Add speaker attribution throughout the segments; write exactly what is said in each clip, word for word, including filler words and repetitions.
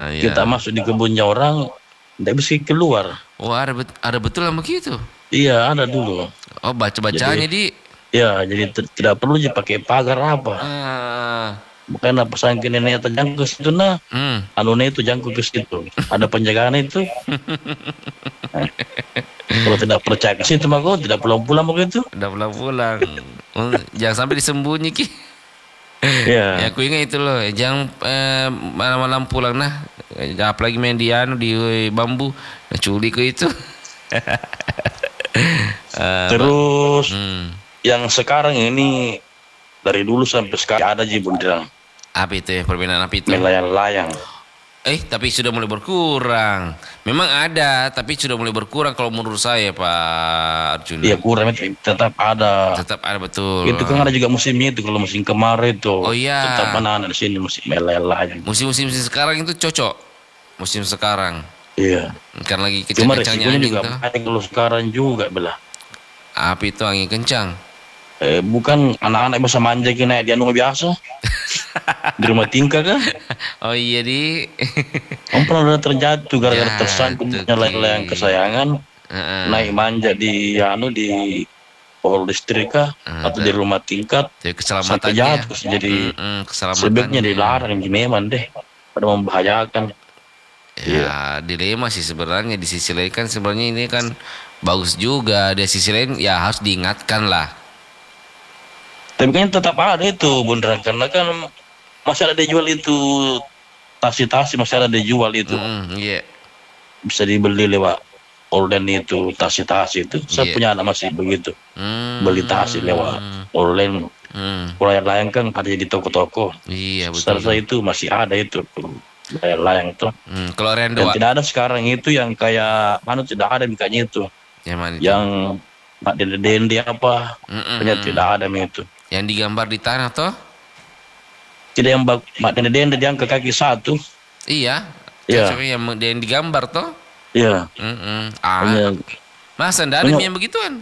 Speaker 1: iya.
Speaker 2: Kita masuk di kebunnya orang, tidak bisa keluar.
Speaker 1: Oh, ada bet ada betul yang begitu.
Speaker 2: Iya, ada dulu.
Speaker 1: Oh, baca-bacanya
Speaker 2: Jadi,
Speaker 1: di
Speaker 2: ya, jadi t- tidak perlu je pakai pagar apa.
Speaker 1: ah
Speaker 2: Bukan apa sangkin nenek terjangkau ke situ nah,
Speaker 1: hmm.
Speaker 2: anunya itu jangkau ke situ. Ada penjagaan itu. Kalau tidak percaya ke situ mah kau tidak pulang-pulang begitu.
Speaker 1: Udah pulang-pulang. Oh, jangan sampai disembunyi ki.
Speaker 2: Ya,
Speaker 1: Ya aku ingat itu loh, jangan eh, malam-malam pulang nah, eh, apalagi main di anu di bambu, nah, culik ke itu. Eh, ba-
Speaker 2: terus
Speaker 1: hmm.
Speaker 2: yang sekarang ini dari dulu sampai sekarang ada ji bundirang
Speaker 1: Apa itu ya permainan apa itu?
Speaker 2: melayang-layang.
Speaker 1: Eh tapi sudah mulai berkurang. Memang ada, tapi sudah mulai berkurang kalau menurut saya Pak Arjuna.
Speaker 2: Iya kurang itu tetap ada.
Speaker 1: Tetap ada betul.
Speaker 2: Itu kan ada juga musimnya itu kalau musim kemarin itu
Speaker 1: Oh iya.
Speaker 2: tetap anak-anak di sini musim melayang-layang.
Speaker 1: Musim-musim sekarang itu cocok. Musim sekarang.
Speaker 2: Iya.
Speaker 1: Kan lagi
Speaker 2: Cuma
Speaker 1: kencang-kencangnya
Speaker 2: resikonya
Speaker 1: angin
Speaker 2: juga
Speaker 1: tuh.
Speaker 2: banyak kalau sekarang juga belah.
Speaker 1: Apa itu angin kencang?
Speaker 2: Eh, bukan anak-anak bisa manjakin naik di anu biasa di rumah tingkah kan.
Speaker 1: Oh iya di.
Speaker 2: Kamu pernah udah terjatuh gara-gara
Speaker 1: Jatuh,
Speaker 2: tersangkut
Speaker 1: Ki.
Speaker 2: layang-layang kesayangan
Speaker 1: Heeh.
Speaker 2: naik manja di anu di pohon listrik kah
Speaker 1: Ah,
Speaker 2: atau di rumah tingkat
Speaker 1: Jadi
Speaker 2: sampai
Speaker 1: keselamatannya.
Speaker 2: jatuh jadi
Speaker 1: Mm-mm,
Speaker 2: sebaiknya
Speaker 1: keselamatannya.
Speaker 2: dilarang memang deh pada membahayakan.
Speaker 1: Ya, dilema sih sebenarnya. Di sisi lain kan sebenarnya ini kan bagus juga. Di sisi lain ya harus diingatkan lah.
Speaker 2: Tapi kan tetap ada itu bundaran karena kan masih ada dijual itu tasi-tasi masih ada dijual itu
Speaker 1: Mm-mm, iya.
Speaker 2: bisa dibeli lewat online itu tasi-tasi itu saya
Speaker 1: Iya.
Speaker 2: punya anak masih begitu
Speaker 1: Hmm.
Speaker 2: beli tasi lewat online
Speaker 1: Hmm.
Speaker 2: layang-layang kan ada di toko-toko.
Speaker 1: Iya
Speaker 2: Setelah
Speaker 1: betul.
Speaker 2: saya itu masih ada itu layang-layang itu
Speaker 1: Hmm, kalau Rendo
Speaker 2: dan tidak ada sekarang itu yang kayak mana tidak ada mikanya itu
Speaker 1: yang mana itu?
Speaker 2: yang mak dende apa
Speaker 1: Mm-mm.
Speaker 2: punya tidak ada itu
Speaker 1: Yang digambar di tanah toh?
Speaker 2: tidak yang bak mak dende dia angkat kaki satu.
Speaker 1: Iya.
Speaker 2: Iya.
Speaker 1: Cocoknya yang, yang digambar toh?
Speaker 2: Iya.
Speaker 1: Mm-mm. Ah,
Speaker 2: Hanya
Speaker 1: masa ndak ada
Speaker 2: Banyak.
Speaker 1: yang begituan?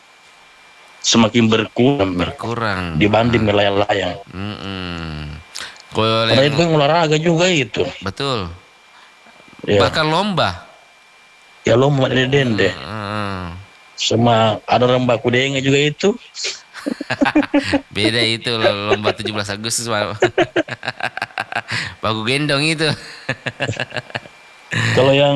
Speaker 2: semakin berkurang
Speaker 1: Berkurang.
Speaker 2: dibanding melayang-layang.
Speaker 1: Mm-mm. Kalau
Speaker 2: Karena
Speaker 1: yang
Speaker 2: itu kan olahraga juga itu.
Speaker 1: betul.
Speaker 2: Ya.
Speaker 1: Bahkan lomba.
Speaker 2: Ya lo mak dende
Speaker 1: Heeh.
Speaker 2: sama ada lomba kudenya juga itu.
Speaker 1: Beda itu lomba tujuh belas Agustus. Pak. Baku gendong itu.
Speaker 2: Kalau yang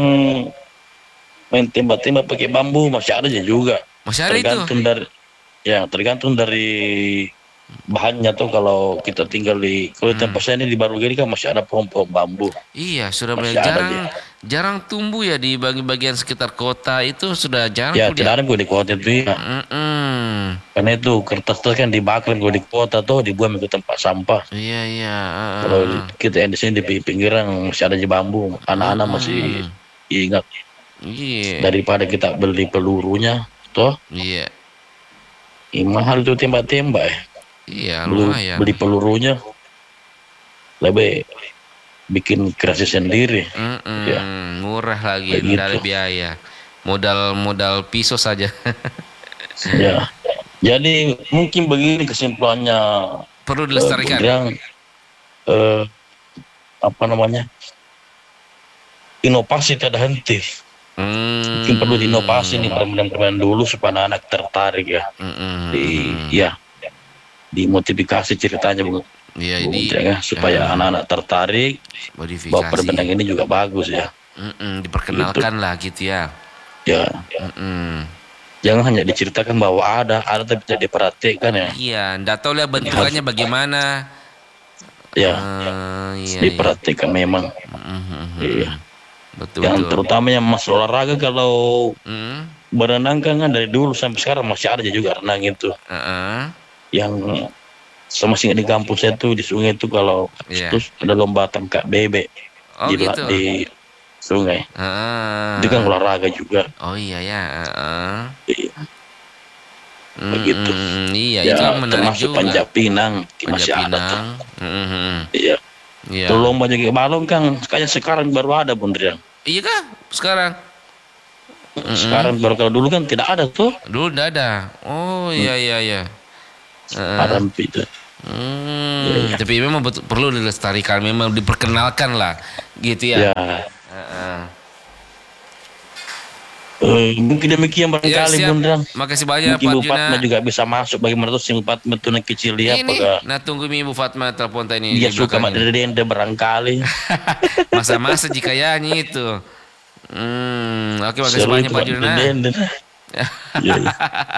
Speaker 2: main tembak-tembak pakai bambu masih ada aja juga.
Speaker 1: Masih ada itu.
Speaker 2: Tergantung dari ya tergantung dari bahannya tuh kalau kita tinggal di kalau di tempat saya ini di Baru Giri kan masih ada pohon-pohon bambu.
Speaker 1: Iya, sudah
Speaker 2: Masih
Speaker 1: mulai
Speaker 2: ada
Speaker 1: jarang
Speaker 2: dia.
Speaker 1: jarang tumbuh ya di bagian-bagian sekitar kota itu sudah jarang
Speaker 2: Ya
Speaker 1: tuh
Speaker 2: tidak
Speaker 1: dia.
Speaker 2: ada gue di kota itu ya.
Speaker 1: Mm-mm.
Speaker 2: Karena itu kertas itu kan dibakar gue di kota tuh dibuang ke tempat sampah.
Speaker 1: Iya iya. ah,
Speaker 2: Kalau
Speaker 1: ah.
Speaker 2: kita yang di sini di pinggiran masih ada di bambu. Anak-anak masih ingat
Speaker 1: Iya.
Speaker 2: daripada kita beli pelurunya toh
Speaker 1: Iya.
Speaker 2: ih, mahal tuh tembak-tembak ya.
Speaker 1: Iya,
Speaker 2: Beli,
Speaker 1: lumayan.
Speaker 2: beli pelurunya lebih bikin kreasi sendiri.
Speaker 1: Mm-mm,
Speaker 2: Ya.
Speaker 1: murah lagi,
Speaker 2: Kayak
Speaker 1: tidak ada
Speaker 2: gitu.
Speaker 1: biaya. Modal modal pisau saja.
Speaker 2: Ya. Jadi mungkin begini kesimpulannya
Speaker 1: Perlu
Speaker 2: eh,
Speaker 1: dilestarikan.
Speaker 2: Bung, eh, apa namanya inovasi tidak henti.
Speaker 1: Hmm.
Speaker 2: Mungkin perlu diinovasi nih permainan-permainan dulu supaya anak tertarik ya.
Speaker 1: Mm-mm,
Speaker 2: Di
Speaker 1: mm-mm.
Speaker 2: ya dimodifikasi ceritanya Bung.
Speaker 1: Iya,
Speaker 2: Bung,
Speaker 1: di
Speaker 2: ya, supaya
Speaker 1: ah,
Speaker 2: anak-anak tertarik bahwa permainan
Speaker 1: modifikasi.
Speaker 2: ini juga bagus ya.
Speaker 1: Mm-mm, diperkenalkan lah gitu ya.
Speaker 2: Ya,
Speaker 1: Mm-mm.
Speaker 2: jangan hanya diceritakan bahwa ada, ada tapi tidak diperhatikan ya.
Speaker 1: Iya, ndak tahu lah bentukannya bagaimana.
Speaker 2: Ya,
Speaker 1: Ah, iya, iya.
Speaker 2: diperhatikan memang.
Speaker 1: Mhm,
Speaker 2: Iya.
Speaker 1: Betul
Speaker 2: Yang
Speaker 1: betul.
Speaker 2: terutama yang mas olahraga kalau
Speaker 1: Mm,
Speaker 2: berenang kan kan dari dulu sampai sekarang masih ada juga renang itu.
Speaker 1: uh-uh.
Speaker 2: Yang sama sih di kampus saya tuh di sungai itu kalau
Speaker 1: Iya.
Speaker 2: terus ada lomba tangkap bebek
Speaker 1: Oh
Speaker 2: di, la-
Speaker 1: gitu.
Speaker 2: di sungai.
Speaker 1: Ah.
Speaker 2: Itu kan olahraga juga.
Speaker 1: Oh iya ya. Uh-uh.
Speaker 2: Iya.
Speaker 1: Mm,
Speaker 2: Begitu.
Speaker 1: mm, mm, iya,
Speaker 2: Ya,
Speaker 1: itu kan menarik
Speaker 2: termasuk
Speaker 1: juga.
Speaker 2: panjat pinang
Speaker 1: Panjat
Speaker 2: masih ada tuh.
Speaker 1: pinang. Mhm,
Speaker 2: Iya.
Speaker 1: Iya.
Speaker 2: Kalau lomba jaga balon kan kayaknya sekarang baru ada Bundrian.
Speaker 1: Iya kah? Sekarang? Mm-mm.
Speaker 2: Sekarang baru kalau dulu kan tidak ada tuh.
Speaker 1: Dulu udah ada. Oh iya iya iya. Heeh.
Speaker 2: Ada itu.
Speaker 1: Hmm, tapi memang betul, perlu dilestarikan, memang diperkenalkan lah, gitu ya.
Speaker 2: Ya.
Speaker 1: Heeh.
Speaker 2: Eh, mungkin demikian
Speaker 1: Ya
Speaker 2: barangkali
Speaker 1: siap,
Speaker 2: Bung Drang.
Speaker 1: makasih banyak
Speaker 2: Mungkin
Speaker 1: Pak
Speaker 2: Bu
Speaker 1: Juna.
Speaker 2: Fatma juga bisa masuk bagaimana tuh si Bu Fatma tuh anak kecil dia
Speaker 1: Ini,
Speaker 2: apakah
Speaker 1: nah tunggu mi Bu Fatma telepon tadi
Speaker 2: dia
Speaker 1: di
Speaker 2: suka
Speaker 1: belakang
Speaker 2: mak
Speaker 1: ini.
Speaker 2: dende barangkali.
Speaker 1: Masa-masa jika ya itu. Hmm, oke makasih
Speaker 2: Seru
Speaker 1: banyak
Speaker 2: itu
Speaker 1: Pak
Speaker 2: mak
Speaker 1: Juna.
Speaker 2: dende. Iya. iya.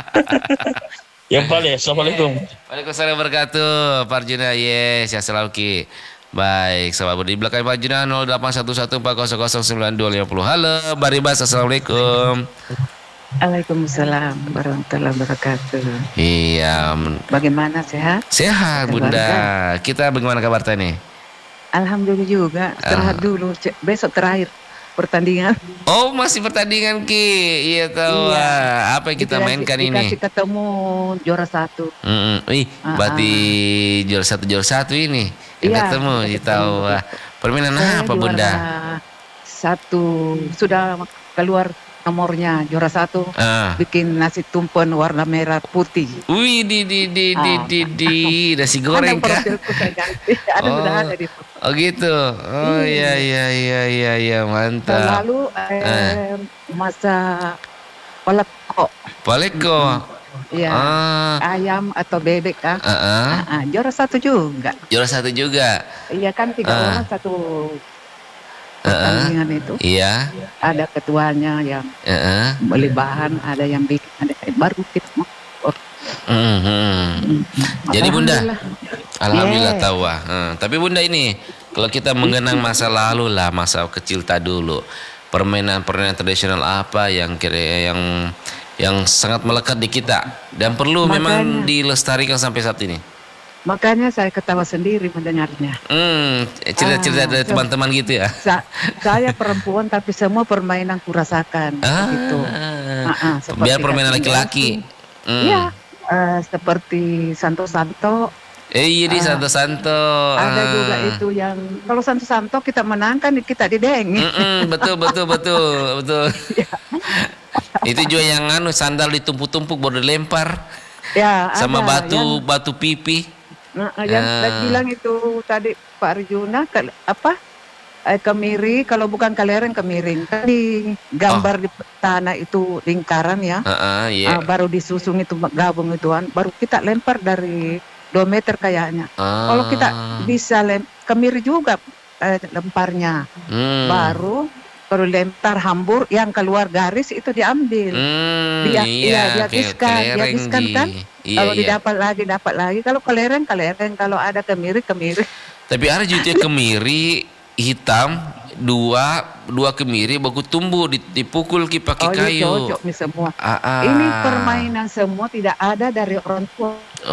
Speaker 2: Yang paling assalamualaikum.
Speaker 1: Waalaikumsalam wabarakatuh, Pak Juna. Yes, ya selalu Ki. Baik, sahabat di belakang Pak Juna nol delapan satu satu empat nol nol sembilan dua lima nol. Halo, Baribas, assalamualaikum.
Speaker 3: Waalaikumsalam warahmatullahi wabarakatuh.
Speaker 1: Iya,
Speaker 3: Bagaimana, sehat?
Speaker 1: sehat Bunda.
Speaker 3: Keluarga?
Speaker 1: Kita bagaimana kabar nih?
Speaker 3: Alhamdulillah juga. Istirahat dulu. Ce- Besok terakhir pertandingan.
Speaker 1: Oh, masih pertandingan Ki. Iya tahu.
Speaker 3: Iya.
Speaker 1: ah. Apa yang kita
Speaker 3: Dikasih-
Speaker 1: mainkan ini?
Speaker 3: Dikasih ketemu juara satu.
Speaker 1: Mm-mm. Wih,
Speaker 3: Ah,
Speaker 1: berarti juara satu juara satu ini yang
Speaker 3: Iya,
Speaker 1: ketemu,
Speaker 3: kita
Speaker 1: kita tahu.
Speaker 3: ketemu.
Speaker 1: ah. Permainan
Speaker 3: Saya
Speaker 1: apa Bunda?
Speaker 3: juara satu. Sudah keluar nomornya juara satu.
Speaker 1: Ah.
Speaker 3: Bikin nasi tumpeng warna merah putih.
Speaker 1: Wih, di di di di
Speaker 3: Ah.
Speaker 1: di di nasi goreng
Speaker 3: Ada
Speaker 1: kah?
Speaker 3: profilku saya ganti. Ada
Speaker 1: Oh.
Speaker 3: sudah ada di
Speaker 1: Oh gitu. Oh iya iya iya iya iya mantap.
Speaker 3: Lalu eh, masa peleko,
Speaker 1: Paleko.
Speaker 3: ya
Speaker 1: Ah.
Speaker 3: ayam atau bebek kah?
Speaker 1: Ah, ah.
Speaker 3: Ah, ah, juara satu juga.
Speaker 1: Juara satu juga.
Speaker 3: Iya kan tiga
Speaker 1: Ah.
Speaker 3: orang satu
Speaker 1: Ah, ah.
Speaker 3: pertandingan itu.
Speaker 1: Iya.
Speaker 3: Ada ketuanya yang
Speaker 1: Ah, ah.
Speaker 3: beli bahan, ada yang bikin, ada baru kita. Oh,
Speaker 1: Mhm.
Speaker 3: mm,
Speaker 1: Jadi Bunda,
Speaker 3: alhamdulillah.
Speaker 1: Alhamdulillah
Speaker 3: Yes.
Speaker 1: tahu ah. Hmm, tapi Bunda ini kalau kita mengenang masa lalu lah, masa kecil tak dulu. Permainan-permainan tradisional apa yang kira yang yang sangat melekat di kita dan perlu memang
Speaker 3: Makanya.
Speaker 1: dilestarikan sampai saat ini.
Speaker 3: Makanya saya ketawa sendiri mendengarnya.
Speaker 1: Hmm, cerita-cerita
Speaker 3: Ah,
Speaker 1: dari
Speaker 3: so-
Speaker 1: teman-teman gitu ya.
Speaker 3: Sa- saya perempuan tapi semua permainan kurasakan
Speaker 1: Ah,
Speaker 3: gitu. Ah, ah, seperti
Speaker 1: biar permainan
Speaker 3: kaki
Speaker 1: laki-laki. Hmm.
Speaker 3: Iya, eh, seperti Santo-Santo.
Speaker 1: Eh iya di
Speaker 3: Ah,
Speaker 1: Santo-Santo.
Speaker 3: Ada
Speaker 1: Ah.
Speaker 3: juga itu yang kalau Santo-Santo kita menangkan kita didengi.
Speaker 1: Mm-mm, betul betul betul betul. Itu juga yang anu sandal ditumpuk-tumpuk baru dilempar
Speaker 3: Ya,
Speaker 1: sama
Speaker 3: ada
Speaker 1: batu
Speaker 3: yang,
Speaker 1: batu pipi.
Speaker 3: nah, yang
Speaker 1: Ah.
Speaker 3: tadi bilang itu tadi Pak Arjuna ke- apa? Eh, kemiri kalau bukan kelereng kemiring. Kan di gambar di tanah itu lingkaran ya.
Speaker 1: Heeh, iya.
Speaker 3: Ah, baru disusun itu gabung ituan, baru kita lempar dari dua meter kayaknya.
Speaker 1: Ah.
Speaker 3: Kalau kita bisa lem kemiri juga eh, lemparnya.
Speaker 1: Hmm.
Speaker 3: Baru kalau lempar hambur yang keluar garis itu diambil.
Speaker 1: Hmm,
Speaker 3: Dia,
Speaker 1: iya,
Speaker 3: iya,
Speaker 1: kayak
Speaker 3: dihabiskan,
Speaker 1: kelereng
Speaker 3: dihabiskan
Speaker 1: di-
Speaker 3: kan.
Speaker 1: Iya,
Speaker 3: Kalau
Speaker 1: iya.
Speaker 3: didapat lagi, dapat lagi. Kalau kelereng, kelereng. Kalau ada kemiri, kemiri.
Speaker 1: Tapi ada juga kemiri hitam dua dua kemiri baku tumbuh dipukul ki pakai
Speaker 3: Oh, iya,
Speaker 1: kayu.
Speaker 3: cocok nih semua.
Speaker 1: Ah, ah.
Speaker 3: Ini permainan semua tidak ada dari orang tua.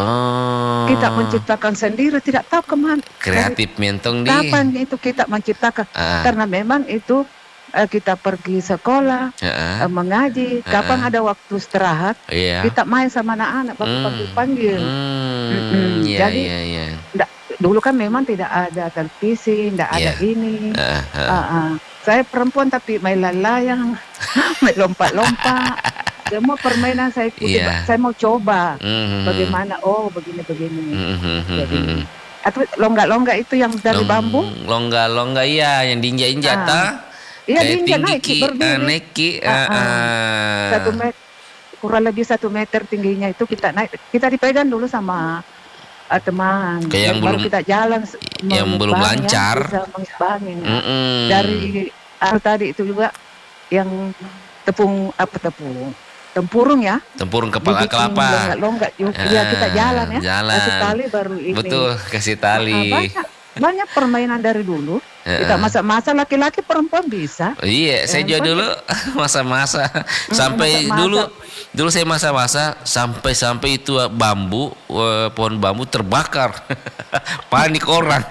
Speaker 1: Oh.
Speaker 3: Kita menciptakan sendiri, tidak tahu kemana.
Speaker 1: kreatif mentong di.
Speaker 3: Kapan itu kita menciptakan?
Speaker 1: Ah.
Speaker 3: Karena memang itu eh, kita pergi sekolah,
Speaker 1: Heeh.
Speaker 3: eh, mengaji. Kapan
Speaker 1: Ah.
Speaker 3: ada waktu istirahat,
Speaker 1: Iya.
Speaker 3: kita main sama anak-anak, baru
Speaker 1: Hmm.
Speaker 3: panggil-panggil.
Speaker 1: Hmm,
Speaker 3: Mm-mm.
Speaker 1: iya
Speaker 3: Jadi,
Speaker 1: iya iya.
Speaker 3: Nggak- dulu kan memang tidak ada televisi, tidak ada
Speaker 1: Iya.
Speaker 3: ini.
Speaker 1: Ah, ah.
Speaker 3: Ah, ah. Saya perempuan tapi main layang, main lompat-lompat. Semua permainan saya ikuti.
Speaker 1: Iya.
Speaker 3: Saya mau coba
Speaker 1: Mhm.
Speaker 3: bagaimana. Oh, begini-begini.
Speaker 1: Mhm.
Speaker 3: Jadi, atau longgak-longgak itu yang dari
Speaker 1: Long-
Speaker 3: bambu.
Speaker 1: Longga-longga iya yang diinjak-injak
Speaker 3: Ah.
Speaker 1: ta.
Speaker 3: Iya,
Speaker 1: Kayak
Speaker 3: diinjak
Speaker 1: tinggi
Speaker 3: naik,
Speaker 1: ki,
Speaker 3: berdiri.
Speaker 1: ah, naik ki.
Speaker 3: Ah,
Speaker 1: ah,
Speaker 3: ah.
Speaker 1: ah.
Speaker 3: Satu meter, kurang lebih satu meter tingginya itu kita naik. Kita dipegang dulu sama ah, teman.
Speaker 1: Kayak yang
Speaker 3: baru
Speaker 1: belum-
Speaker 3: kita jalan. s-
Speaker 1: yang belum
Speaker 3: mengimbangi,
Speaker 1: lancar.
Speaker 3: Bisa mengimbangi.
Speaker 1: Mm-mm.
Speaker 3: Dari ah, tadi itu juga yang tepung apa tepung tempurung ya.
Speaker 1: tempurung kepala
Speaker 3: Dibikin
Speaker 1: kelapa.
Speaker 3: Longgak-longgak juga. Iya, kita jalan ya.
Speaker 1: Jalan.
Speaker 3: Kasih tali baru ini.
Speaker 1: Betul, kasih
Speaker 3: Ah,
Speaker 1: tali.
Speaker 3: banyak, banyak permainan dari dulu.
Speaker 1: Heeh.
Speaker 3: Kita masa-masa laki-laki perempuan bisa.
Speaker 1: Iya, saya juga
Speaker 3: Handphone
Speaker 1: dulu masa-masa sampai
Speaker 3: masa-masa.
Speaker 1: dulu dulu saya masa-masa sampai sampai itu uh, bambu uh, pohon bambu terbakar. Panik orang.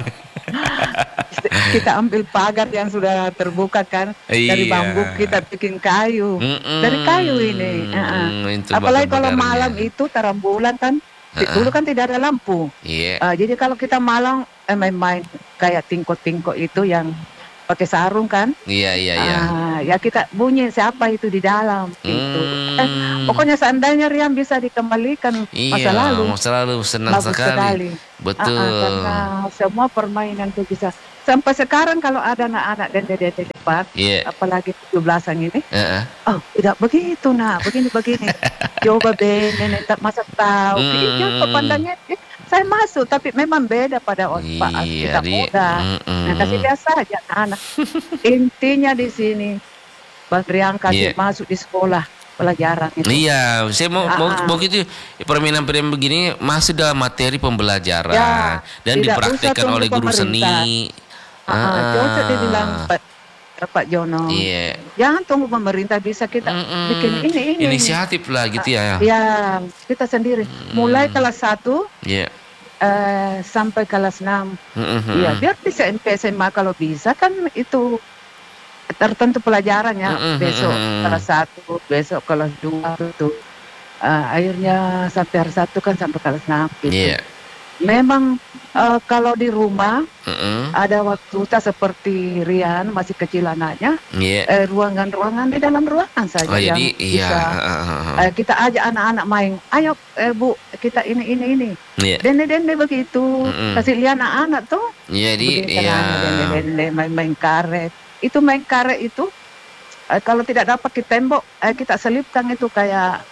Speaker 3: Kita ambil pagar yang sudah terbuka kan dari
Speaker 1: Iya.
Speaker 3: bambu kita bikin kayu.
Speaker 1: Mm-mm.
Speaker 3: Dari kayu ini. Heeh.
Speaker 1: Itu
Speaker 3: Apalagi kalau
Speaker 1: bakar-bakarnya.
Speaker 3: malam itu terang bulan kan.
Speaker 1: Heeh.
Speaker 3: Dulu kan tidak ada lampu.
Speaker 1: Iya.
Speaker 3: Ah, jadi kalau kita malam eh, main-main kayak tingkok-tingkok itu yang pakai sarung kan.
Speaker 1: Iya, iya, iya.
Speaker 3: Ah, ya kita bunyi siapa itu di dalam gitu. Eh,
Speaker 1: Hmm.
Speaker 3: pokoknya seandainya Rian bisa dikembalikan masa
Speaker 1: Iya,
Speaker 3: lalu,
Speaker 1: masa lalu senang
Speaker 3: bagus
Speaker 1: sekali.
Speaker 3: sekali. Ah, ah,
Speaker 1: Betul.
Speaker 3: karena semua permainan itu bisa. Sampai sekarang kalau ada anak-anak dede-dede depan,
Speaker 1: Iya.
Speaker 3: apalagi tujuh belasan ini,
Speaker 1: Heeh.
Speaker 3: oh tidak begitu nak, begini-begini. Coba be, nenek tak masa tahu. Iya, kok
Speaker 1: Hmm.
Speaker 3: pandangnya, eh, saya masuk, tapi memang beda pada otak
Speaker 1: Iya,
Speaker 3: kita
Speaker 1: di.
Speaker 3: muda. Nah, kasih
Speaker 1: Mm-mm.
Speaker 3: dia saja anak. Intinya di sini, Bang Rian kasih
Speaker 1: Iya.
Speaker 3: masuk di sekolah pelajaran itu.
Speaker 1: Iya, saya mau
Speaker 3: Ah,
Speaker 1: mau
Speaker 3: ah.
Speaker 1: mau gitu permainan-permainan begini masih dalam materi pembelajaran
Speaker 3: Ya,
Speaker 1: dan
Speaker 3: tidak
Speaker 1: dipraktekkan
Speaker 3: usah tunggu
Speaker 1: oleh guru
Speaker 3: pemerintah.
Speaker 1: seni.
Speaker 3: Ah, ah, cocok dibilang
Speaker 1: Ah,
Speaker 3: Pak, Pak Jono.
Speaker 1: iya.
Speaker 3: Jangan tunggu pemerintah, bisa kita bikin
Speaker 1: Mm-mm.
Speaker 3: ini ini.
Speaker 1: Inisiatif lah gitu ya.
Speaker 3: Ya, kita sendiri. Mulai kelas satu
Speaker 1: Iya.
Speaker 3: eh, sampai kelas enam.
Speaker 1: Mm-mm.
Speaker 3: Iya, biar di S M P S M A kalau bisa kan itu tertentu pelajarannya.
Speaker 1: Mm-mm.
Speaker 3: Besok kelas satu, besok kelas dua itu. Eh, akhirnya sampai hari satu kan sampai kelas enam gitu.
Speaker 1: Iya.
Speaker 3: Memang eh, kalau di rumah
Speaker 1: Mm-mm.
Speaker 3: ada waktu kita seperti Rian masih kecil anaknya,
Speaker 1: Iya.
Speaker 3: eh, ruangan-ruangan di dalam ruangan saja
Speaker 1: Oh
Speaker 3: yang
Speaker 1: jadi iya.
Speaker 3: bisa.
Speaker 1: Heeh.
Speaker 3: Eh, kita ajak anak-anak main, ayo eh, Bu, kita ini ini ini.
Speaker 1: Iya.
Speaker 3: Dende-dende begitu.
Speaker 1: Mm-mm.
Speaker 3: Kasih lihat anak-anak tuh.
Speaker 1: Jadi
Speaker 3: Begini
Speaker 1: iya.
Speaker 3: caranya dende-dende main-main karet. Itu main karet itu eh, kalau tidak dapat di tembok, eh, kita selipkan itu kayak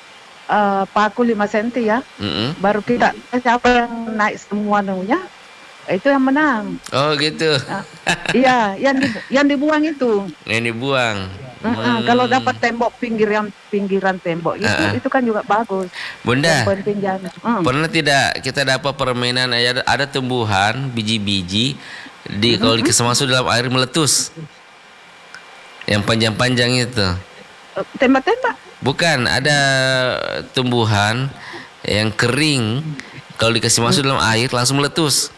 Speaker 3: eh, paku lima senti ya.
Speaker 1: Mm-mm.
Speaker 3: Baru kita eh, siapa yang naik semua nunya, itu yang menang.
Speaker 1: Oh gitu.
Speaker 3: Nah, iya, yang di, yang dibuang itu.
Speaker 1: Ini buang.
Speaker 3: Mm-mm, Kalau dapat tembok pinggir yang pinggiran tembok itu
Speaker 1: Ah, ah.
Speaker 3: itu kan juga bagus.
Speaker 1: Bunda,
Speaker 3: Yang penting jangan. Mm.
Speaker 1: pernah tidak kita dapat permainan ada, ada tumbuhan biji-biji di kalau dikasih masuk dalam air meletus. Yang panjang-panjang itu.
Speaker 3: Eh, Tembak-tembak.
Speaker 1: Bukan, ada tumbuhan yang kering kalau dikasih masuk dalam air langsung meletus.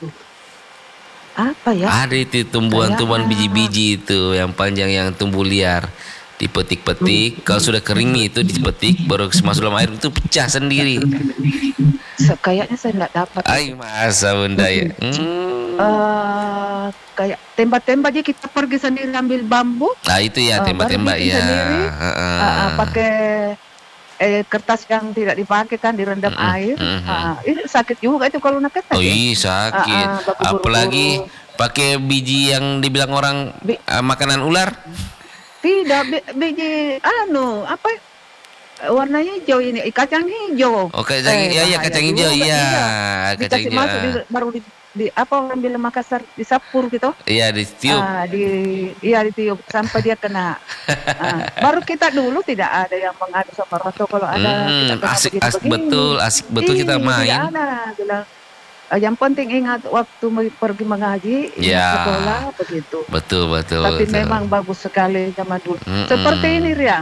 Speaker 3: Apa ya?
Speaker 1: Ada itu tumbuhan-tumbuhan
Speaker 3: Kayak-
Speaker 1: biji-biji itu yang panjang yang tumbuh liar. Dipetik-petik, kalau sudah kering itu dipetik baru masuk dalam air itu pecah sendiri.
Speaker 3: Se- Kayaknya saya nggak dapat.
Speaker 1: Ay, masa Bunda ya. Hmm.
Speaker 3: Eh, kayak tembak-tembak aja kita pergi sendiri ambil bambu.
Speaker 1: Nah itu ya
Speaker 3: Ah,
Speaker 1: tembak-tembak
Speaker 3: baru bikin
Speaker 1: ya.
Speaker 3: sendiri.
Speaker 1: Heeh.
Speaker 3: Ah, ah, pakai eh, kertas yang tidak dipakai kan direndam
Speaker 1: Mm-mm,
Speaker 3: air.
Speaker 1: mm-mm.
Speaker 3: Ah, itu sakit juga itu kalau nak kena.
Speaker 1: Oh iya sakit.
Speaker 3: Ah, ah, baku buru-buru.
Speaker 1: Apalagi pakai biji yang dibilang orang
Speaker 3: Bi-
Speaker 1: eh, makanan ular.
Speaker 3: Tidak bi- biji anu apa eh, warnanya hijau ini eh, kacang hijau.
Speaker 1: Oh kacang
Speaker 3: Eh,
Speaker 1: iya iya
Speaker 3: bahaya
Speaker 1: kacang
Speaker 3: juga,
Speaker 1: hijau iya. Kacang
Speaker 3: Dikasih
Speaker 1: hijau.
Speaker 3: masuk di, baru di, di apa orang bilang Makassar disapur gitu.
Speaker 1: Iya ditiup.
Speaker 3: Ah, di iya ditiup sampai dia kena. Ah, baru kita dulu tidak ada yang mengadu sama orang tua kalau ada kita
Speaker 1: Hmm,
Speaker 3: kena
Speaker 1: asik
Speaker 3: begini,
Speaker 1: asik
Speaker 3: begini.
Speaker 1: betul, asik betul kita
Speaker 3: Ih,
Speaker 1: main.
Speaker 3: Tidak ada bilang. "Ah, yang penting ingat waktu me- pergi mengaji, ingat
Speaker 1: Ya.
Speaker 3: sekolah begitu.
Speaker 1: Betul betul.
Speaker 3: Tapi
Speaker 1: betul.
Speaker 3: memang bagus sekali zaman dulu.
Speaker 1: Mm-mm.
Speaker 3: Seperti ini Riang.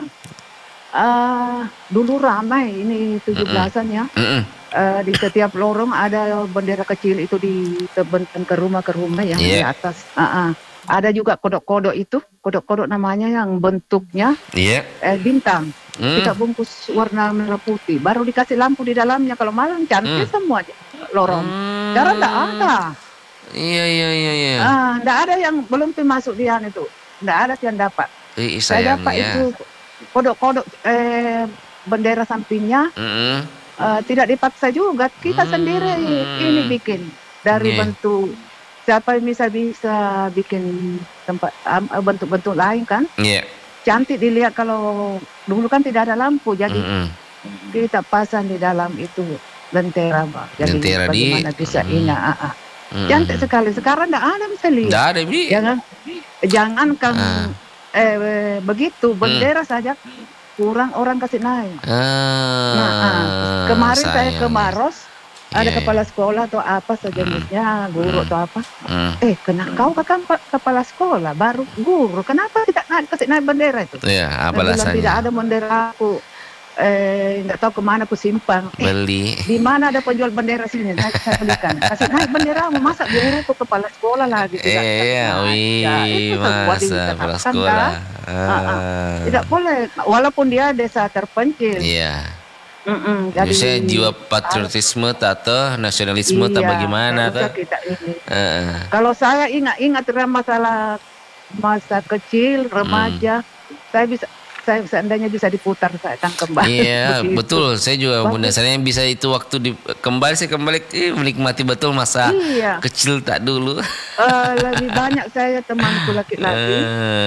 Speaker 3: Ah, dulu ramai ini tujuh belasan ya.
Speaker 1: Mm-mm.
Speaker 3: Eh, di setiap lorong ada bendera kecil itu ditebentang ke rumah ke rumah yang di
Speaker 1: Iya.
Speaker 3: atas. Ah, ah. Ada juga kodok-kodok itu, kodok-kodok namanya yang bentuknya
Speaker 1: Iya.
Speaker 3: eh, bintang.
Speaker 1: Hmm.
Speaker 3: Kita bungkus warna merah putih, baru dikasih lampu di dalamnya. Kalau malam cantik semua aja lorong.
Speaker 1: Hmm.
Speaker 3: Sekarang enggak ada.
Speaker 1: Iya iya iya iya.
Speaker 3: Ah, enggak ada yang belum masuk dia itu. Enggak ada yang dapat.
Speaker 1: Ih,
Speaker 3: Saya dapat
Speaker 1: sayangnya.
Speaker 3: itu kodok-kodok eh, bendera sampingnya.
Speaker 1: Mm-mm.
Speaker 3: Eh, tidak dipaksa juga, kita
Speaker 1: Hmm.
Speaker 3: sendiri ini bikin dari
Speaker 1: Iya.
Speaker 3: bentuk siapa yang bisa bisa bikin tempat am- eh, bentuk-bentuk lain kan
Speaker 1: Iya.
Speaker 3: cantik dilihat. Kalau dulu kan tidak ada lampu, jadi
Speaker 1: Mm-mm.
Speaker 3: kita pasang di dalam itu lentera, Mbak. Jadi
Speaker 1: Lentera di-
Speaker 3: bagaimana bisa
Speaker 1: Hmm.
Speaker 3: ingat. ah, ah.
Speaker 1: Mm-mm.
Speaker 3: Cantik sekali. Sekarang tidak ada bisa lihat.
Speaker 1: Nggak ada bi.
Speaker 3: Jangan jangan kan
Speaker 1: Ah.
Speaker 3: eh, begitu bendera saja kurang orang kasih naik.
Speaker 1: Ah,
Speaker 3: Nah, ah, kemarin saya ke
Speaker 1: sayang.
Speaker 3: Maros, ada
Speaker 1: Iya,
Speaker 3: kepala sekolah atau apa sejenisnya, guru atau apa.
Speaker 1: Hmm.
Speaker 3: Eh, kena kau kan Pak, kepala sekolah, baru guru. Kenapa tidak naik kasih naik bendera itu?
Speaker 1: Iya, apa
Speaker 3: Dia bilang,
Speaker 1: alasannya?
Speaker 3: tidak ada bendera aku. Eh, nggak tahu kemana aku simpang. Eh,
Speaker 1: Beli.
Speaker 3: di mana ada penjual bendera sini? Saya, saya belikan. Kasih naik bendera, masa guru ke kepala sekolah lagi. Tidak,
Speaker 1: Eh, iya,
Speaker 3: tidak naik. Ya,
Speaker 1: wih,
Speaker 3: itu semua
Speaker 1: masa
Speaker 3: diterapkan,
Speaker 1: kepala
Speaker 3: dah.
Speaker 1: sekolah.
Speaker 3: Ah, ah.
Speaker 1: Ah.
Speaker 3: Tidak boleh, walaupun dia desa terpencil.
Speaker 1: Iya.
Speaker 3: Mm-mm, jadi
Speaker 1: Biasanya jiwa patriotisme atau nasionalisme tak
Speaker 3: iya,
Speaker 1: bagaimana
Speaker 3: nggak usah
Speaker 1: tuh?
Speaker 3: kita ini.
Speaker 1: Heeh.
Speaker 3: Kalau saya ingat-ingat dalam masalah masa kecil,
Speaker 1: Hmm.
Speaker 3: remaja. Saya bisa, saya seandainya bisa diputar, saya akan kembali
Speaker 1: Iya,
Speaker 3: begitu.
Speaker 1: betul. Saya juga Bunda,
Speaker 3: Bagus.
Speaker 1: saya yang bisa itu waktu di, kembali saya kembali eh, menikmati betul masa
Speaker 3: Iya,
Speaker 1: kecil tak dulu.
Speaker 3: eh, lebih banyak saya temanku laki-laki.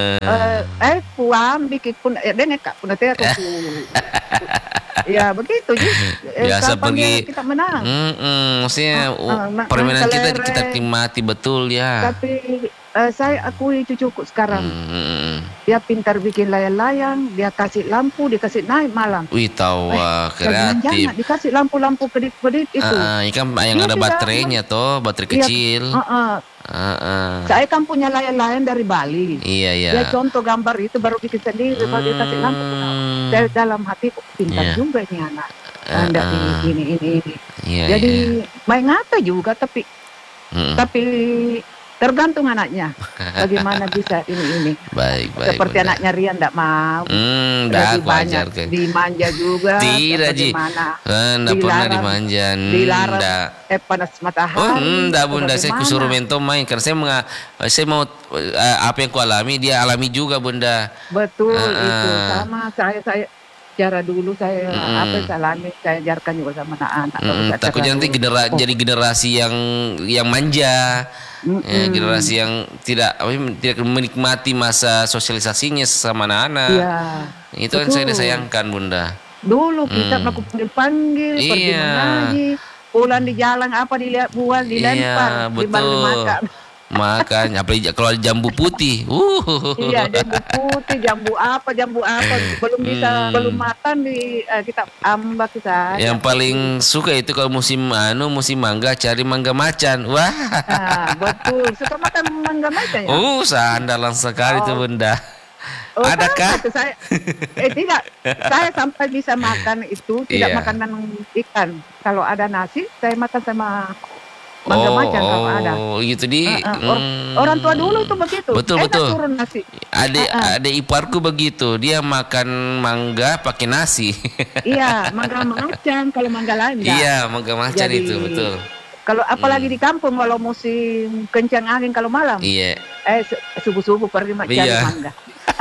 Speaker 3: Eh,
Speaker 1: Eh,
Speaker 3: eh puang bikin pun, eh, dia nekat pun nanti aku ku, ku- ya begitu ji. Eh,
Speaker 1: biasa
Speaker 3: kapan dia
Speaker 1: pergi.
Speaker 3: kita menang?
Speaker 1: Mm-mm,
Speaker 3: Ah,
Speaker 1: maksudnya uh,
Speaker 3: ah, ma- main
Speaker 1: permainan kita kita
Speaker 3: kelereng.
Speaker 1: nikmati betul ya.
Speaker 3: Tapi eh, saya akui cucuku sekarang.
Speaker 1: Mm-mm.
Speaker 3: Dia pintar bikin layang-layang, dia kasih lampu, dikasih naik malam.
Speaker 1: Wih, tahu
Speaker 3: Eh,
Speaker 1: wah,
Speaker 3: jangan-jangan
Speaker 1: kreatif.
Speaker 3: dikasih lampu-lampu kedip-kedip
Speaker 1: Ah,
Speaker 3: itu.
Speaker 1: ah, ini kan yang
Speaker 3: Dia
Speaker 1: ada
Speaker 3: tidak,
Speaker 1: baterainya toh, baterai
Speaker 3: iya,
Speaker 1: kecil.
Speaker 3: uh, uh.
Speaker 1: Ah, ah.
Speaker 3: Saya kan punya layang-layang dari Bali.
Speaker 1: Iya, iya.
Speaker 3: Dia contoh gambar itu baru bikin sendiri, baru dia kasih lampu.
Speaker 1: Hmm.
Speaker 3: Dari dalam hati kok pintar
Speaker 1: Iya.
Speaker 3: juga ini anak.
Speaker 1: Ah,
Speaker 3: Anda
Speaker 1: ah.
Speaker 3: ini, ini, ini, ini.
Speaker 1: Iya,
Speaker 3: Jadi
Speaker 1: iya.
Speaker 3: main ngata juga, tapi
Speaker 1: Mm-mm.
Speaker 3: tapi tergantung anaknya. Bagaimana bisa ini ini.
Speaker 1: Baik, baik.
Speaker 3: Seperti
Speaker 1: Bunda.
Speaker 3: anaknya Rian tidak mau.
Speaker 1: Hmm, dah
Speaker 3: Lebih
Speaker 1: aku
Speaker 3: banyak
Speaker 1: ajarkan.
Speaker 3: dimanja juga.
Speaker 1: Tidak, Ji.
Speaker 3: Bagaimana?
Speaker 1: Enggak pernah
Speaker 3: Dilarang,
Speaker 1: dimanja.
Speaker 3: dilarang
Speaker 1: Nda.
Speaker 3: eh panas
Speaker 1: Oh,
Speaker 3: matahari.
Speaker 1: enggak
Speaker 3: atau
Speaker 1: Bunda, saya kusuruh
Speaker 3: bagaimana?
Speaker 1: mentom main karena saya menga, saya mau eh, apa yang ku alami dia alami juga Bunda.
Speaker 3: Betul
Speaker 1: Ah,
Speaker 3: itu
Speaker 1: ah.
Speaker 3: sama saya saya cara dulu saya apa
Speaker 1: Mm-mm.
Speaker 3: yang saya alami saya ajarkan juga sama anak-anak. Nggak
Speaker 1: Mm-mm,
Speaker 3: usah
Speaker 1: takutnya nanti
Speaker 3: terlalu-
Speaker 1: genera-
Speaker 3: Oh,
Speaker 1: jadi generasi yang yang manja,
Speaker 3: mm-mm.
Speaker 1: ya, generasi yang tidak apa, tidak menikmati masa sosialisasinya sesama anak-anak.
Speaker 3: Iya.
Speaker 1: Itu yang saya
Speaker 3: Betul.
Speaker 1: disayangkan Bunda.
Speaker 3: Dulu kita
Speaker 1: Hmm.
Speaker 3: melakukan panggil-panggil, pergi
Speaker 1: Iya.
Speaker 3: mengaji, pulang di jalan apa dilihat buah dilempar,
Speaker 1: Iya,
Speaker 3: dibaru
Speaker 1: betul.
Speaker 3: dimakan.
Speaker 1: Makanya apalagi kalau ada jambu putih. Uh.
Speaker 3: Iya, jambu putih, jambu apa, jambu apa, belum bisa,
Speaker 1: Hmm.
Speaker 3: belum makan di eh, kita ambak kita.
Speaker 1: Yang paling suka itu kalau musim anu musim mangga cari mangga macan. Wah.
Speaker 3: Nah, betul. Suka makan mangga macan ya?
Speaker 1: Uh, sandalan sekali tuh
Speaker 3: Oh.
Speaker 1: Bunda.
Speaker 3: Oh,
Speaker 1: Adakah?
Speaker 3: sangat. Saya, eh tidak, saya sampai bisa makan itu tidak
Speaker 1: Iya.
Speaker 3: makanan ikan. Kalau ada nasi, saya makan sama mangga
Speaker 1: oh,
Speaker 3: macan kalau
Speaker 1: oh,
Speaker 3: ada.
Speaker 1: gitu di.
Speaker 3: Uh, uh, or-
Speaker 1: hmm.
Speaker 3: Orang tua dulu tuh begitu.
Speaker 1: Betul,
Speaker 3: Enak
Speaker 1: betul.
Speaker 3: turun nasi.
Speaker 1: Adik
Speaker 3: Uh, uh.
Speaker 1: adik iparku begitu. Dia makan mangga pakai nasi.
Speaker 3: Iya, mangga macan. Kalau mangga lain enggak.
Speaker 1: Iya, mangga macan
Speaker 3: Jadi,
Speaker 1: itu betul.
Speaker 3: Kalau apalagi
Speaker 1: Hmm.
Speaker 3: di kampung kalau musim kencang angin kalau malam,
Speaker 1: Iya.
Speaker 3: eh se- subuh-subuh pergi ma- cari
Speaker 1: Iya.
Speaker 3: mangga.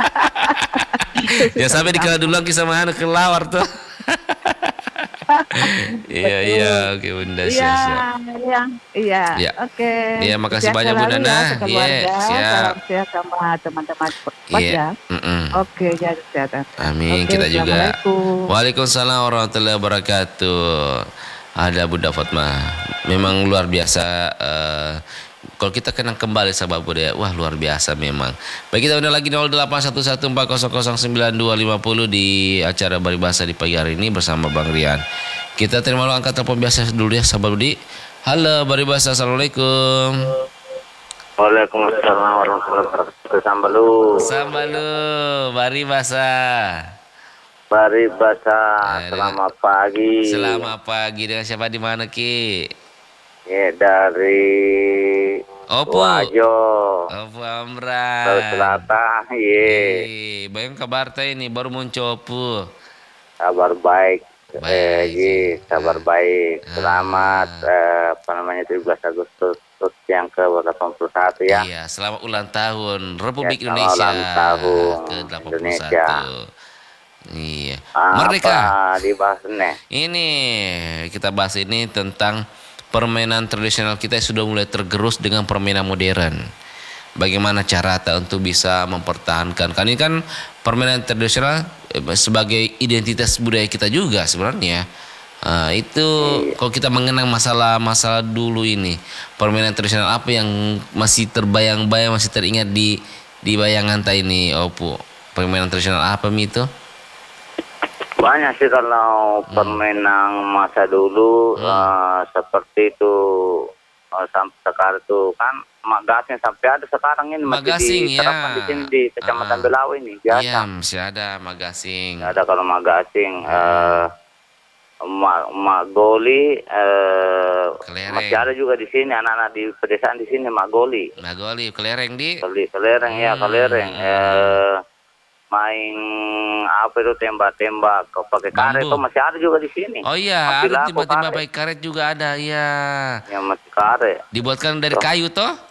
Speaker 1: Ya sampai dikala dulu lagi sama anu kelawar tuh. Iya, iya, oke Bunda,
Speaker 3: Iya,
Speaker 1: siap, siap.
Speaker 3: iya, iya.
Speaker 1: Iya.
Speaker 3: Oke.
Speaker 1: Iya, makasih
Speaker 3: Sehat
Speaker 1: banyak, Bu
Speaker 3: selalu
Speaker 1: Nana.
Speaker 3: ya, sekeluarga.
Speaker 1: Iya, siap.
Speaker 3: Salam sehat sama teman-teman Pak
Speaker 1: Iya.
Speaker 3: ya.
Speaker 1: Mm-mm.
Speaker 3: Oke, jaga kesehatan.
Speaker 1: Amin,
Speaker 3: Oke,
Speaker 1: kita juga.
Speaker 3: Assalamualaikum.
Speaker 1: Waalaikumsalam warahmatullahi wabarakatuh. Ada Bunda Fatma. Memang luar biasa. eh, kalau kita kenang kembali sahabat budaya, wah luar biasa memang. Baik, kita udah lagi nol delapan satu satu empat nol nol sembilan dua lima nol di acara Baribasa di pagi hari ini bersama Bang Rian. Kita terima dulu angkat telepon biasa dulu ya sahabat Budi. Halo Baribasa, assalamualaikum.
Speaker 4: Waalaikumsalam warahmatullahi wabarakatuh. Sambalu.
Speaker 1: Sambalu Baribasa.
Speaker 4: Baribasa.
Speaker 1: Eh,
Speaker 4: Selamat pagi.
Speaker 1: Selamat pagi, dengan siapa di mana Ki?
Speaker 4: Ya, dari
Speaker 1: Opo.
Speaker 4: Wajo.
Speaker 1: Opo Amran.
Speaker 4: Sulawesi Selatan. Ye.
Speaker 1: Eh, bayang kabar teh ini baru muncul pu.
Speaker 4: Kabar baik.
Speaker 1: Baik.
Speaker 4: Eh, ye, kabar baik.
Speaker 1: Ah.
Speaker 4: Selamat eh, apa namanya tujuh belas Agustus yang ke delapan puluh satu ya.
Speaker 1: Iya, selamat ulang tahun Republik
Speaker 4: Ya, selamat
Speaker 1: Indonesia
Speaker 4: ulang tahun
Speaker 1: ke delapan puluh satu.
Speaker 4: Indonesia.
Speaker 1: Iya.
Speaker 4: Apa
Speaker 1: Merdeka.
Speaker 4: dibahas nih?
Speaker 1: Ini kita bahas ini tentang permainan tradisional kita yang sudah mulai tergerus dengan permainan modern. Bagaimana cara kita untuk bisa mempertahankan? Kan ini kan permainan tradisional eh, sebagai identitas budaya kita juga sebenarnya. Ah, itu kalau kita mengenang masalah-masalah dulu ini, permainan tradisional apa yang masih terbayang-bayang, masih teringat di di bayangan ta ini, Opo? Permainan tradisional apa Mi itu?
Speaker 4: Banyak sih kalau permainan masa dulu
Speaker 1: Hmm.
Speaker 4: eh, seperti itu eh, sampai sekarang tuh kan magasing sampai ada sekarang ini masih
Speaker 1: Magasing,
Speaker 4: diterapkan
Speaker 1: ya.
Speaker 4: di sini di Kecamatan
Speaker 1: Ah.
Speaker 4: Belawi ini biasa.
Speaker 1: Iya, masih ada magasing.
Speaker 4: Ada kalau magasing
Speaker 1: Hmm.
Speaker 4: eh ma magoli eh
Speaker 1: Kelereng.
Speaker 4: masih ada juga di sini anak-anak di pedesaan di sini magoli.
Speaker 1: Magoli, kelereng di.
Speaker 4: Keli kelereng ya
Speaker 1: Hmm.
Speaker 4: kelereng eh main apa itu tembak-tembak pakai karet
Speaker 1: Bambu.
Speaker 4: tuh masih ada juga di sini.
Speaker 1: Oh iya,
Speaker 4: Masih
Speaker 1: ada
Speaker 4: laku
Speaker 1: tiba-tiba
Speaker 4: karet.
Speaker 1: baik karet juga ada, iya.
Speaker 4: Yang masih karet.
Speaker 1: Dibuatkan dari
Speaker 4: Toh.
Speaker 1: kayu toh?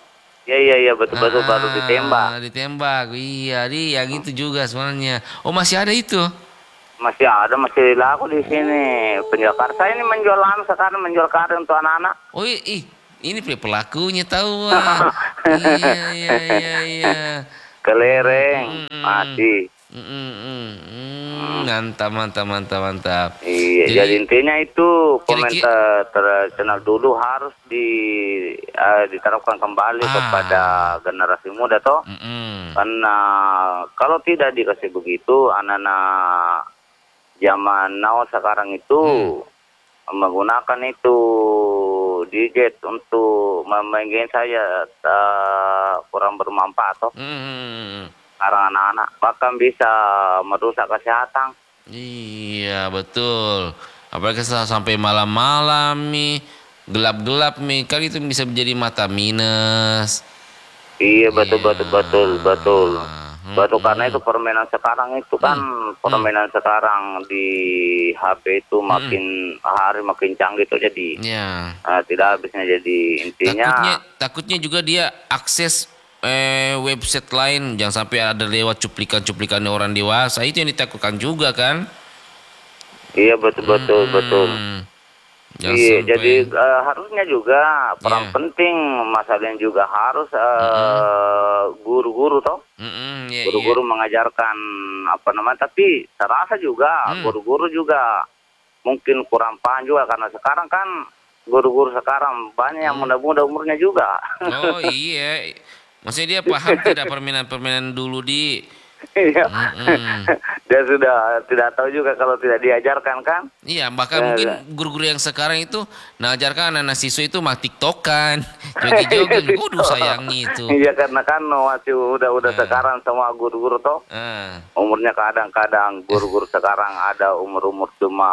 Speaker 4: Iya iya iya betul-betul baru ditembak.
Speaker 1: Ditembak, iya, di yang itu juga sebenarnya. Oh masih ada itu?
Speaker 4: Masih ada, masih laku di sini. Penjual kartu saya ini menjual lama sekarang, menjual kartu untuk anak-anak.
Speaker 1: Oh ih, ih, ini pelakunya tahu Wak. Iya iya iya iya.
Speaker 4: Kelereng
Speaker 1: Mm,
Speaker 4: masih.
Speaker 1: mm, mm, mm, mm. Mantap mantap mantap mantap.
Speaker 4: Iya,
Speaker 1: Jadi,
Speaker 4: jadi intinya itu
Speaker 1: kira-kira-
Speaker 4: komentar tradisional dulu harus di eh, diterapkan kembali
Speaker 1: Ah.
Speaker 4: kepada generasi muda toh.
Speaker 1: Mm-mm.
Speaker 4: Karena kalau tidak dikasih begitu, anak-anak zaman now sekarang itu menggunakan itu gadget untuk memainkan saya eh, kurang bermanfaat toh.
Speaker 1: Mm.
Speaker 4: Sekarang anak-anak bahkan bisa merusak kesehatan.
Speaker 1: Iya betul. Apalagi setelah sampai malam-malam nih, gelap-gelap nih, kan itu bisa menjadi mata minus.
Speaker 4: Iya betul betul betul betul.
Speaker 1: Hmm,
Speaker 4: Betul karena
Speaker 1: hmm.
Speaker 4: itu permainan sekarang itu kan permainan sekarang di H P itu makin hari makin canggih itu jadi
Speaker 1: Ya.
Speaker 4: eh, tidak habisnya jadi intinya.
Speaker 1: Takutnya, takutnya juga dia akses eh, website lain, jangan sampai ada lewat cuplikan-cuplikan orang dewasa, itu yang ditakutkan juga kan?
Speaker 4: Iya betul betul
Speaker 1: Hmm,
Speaker 4: betul.
Speaker 1: jangan
Speaker 4: Iya
Speaker 1: sampai-
Speaker 4: jadi eh, harusnya juga peran
Speaker 1: Iya.
Speaker 4: penting masalahnya juga harus eh, guru-guru toh.
Speaker 1: Mm-mm, iya,
Speaker 4: Guru-guru mengajarkan apa namanya tapi terasa juga
Speaker 1: Hmm.
Speaker 4: guru-guru juga mungkin kurang paham juga karena sekarang kan guru-guru sekarang banyak yang muda-muda umurnya juga.
Speaker 1: iya. Oh iya, maksudnya dia paham tidak permainan-permainan dulu di.
Speaker 4: Iya.
Speaker 1: Mm-mm.
Speaker 4: Dia sudah tidak tahu juga kalau tidak diajarkan kan.
Speaker 1: Iya, bahkan
Speaker 4: Ya,
Speaker 1: mungkin
Speaker 4: ya.
Speaker 1: guru-guru yang sekarang itu mengajarkan anak-anak siswa itu mah tiktokan, joget-joget. Waduh sayangnya itu.
Speaker 4: Iya karena kan masih udah-udah sekarang semua guru-guru toh
Speaker 1: Ah,
Speaker 4: umurnya kadang-kadang guru-guru sekarang ada umur-umur cuma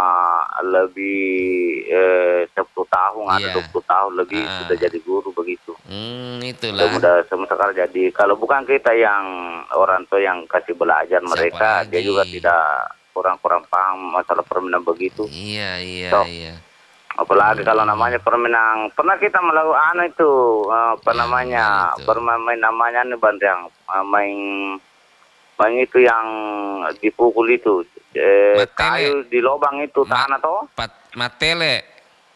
Speaker 4: lebih eh, sepuluh tahun, ada
Speaker 1: Iya.
Speaker 4: dua puluh tahun lebih
Speaker 1: Ah.
Speaker 4: sudah jadi guru begitu.
Speaker 1: hmm, itulah.
Speaker 4: Sudah semua sekarang jadi kalau bukan kita yang orang tua yang kasih belajar mereka, dia
Speaker 1: lagi?
Speaker 4: juga tidak kurang-kurang paham masalah permainan begitu.
Speaker 1: Iya, iya,
Speaker 4: So.
Speaker 1: iya.
Speaker 4: Apalagi kalau namanya permainan, pernah kita melakukan anu itu eh, apa
Speaker 1: Ya,
Speaker 4: namanya
Speaker 1: itu.
Speaker 4: bermain namanya nih Bandang, eh, main main itu yang dipukul itu eh,
Speaker 1: Matele.
Speaker 4: kayu di lubang itu
Speaker 1: Ma-
Speaker 4: tanah toh.
Speaker 1: Pat matele.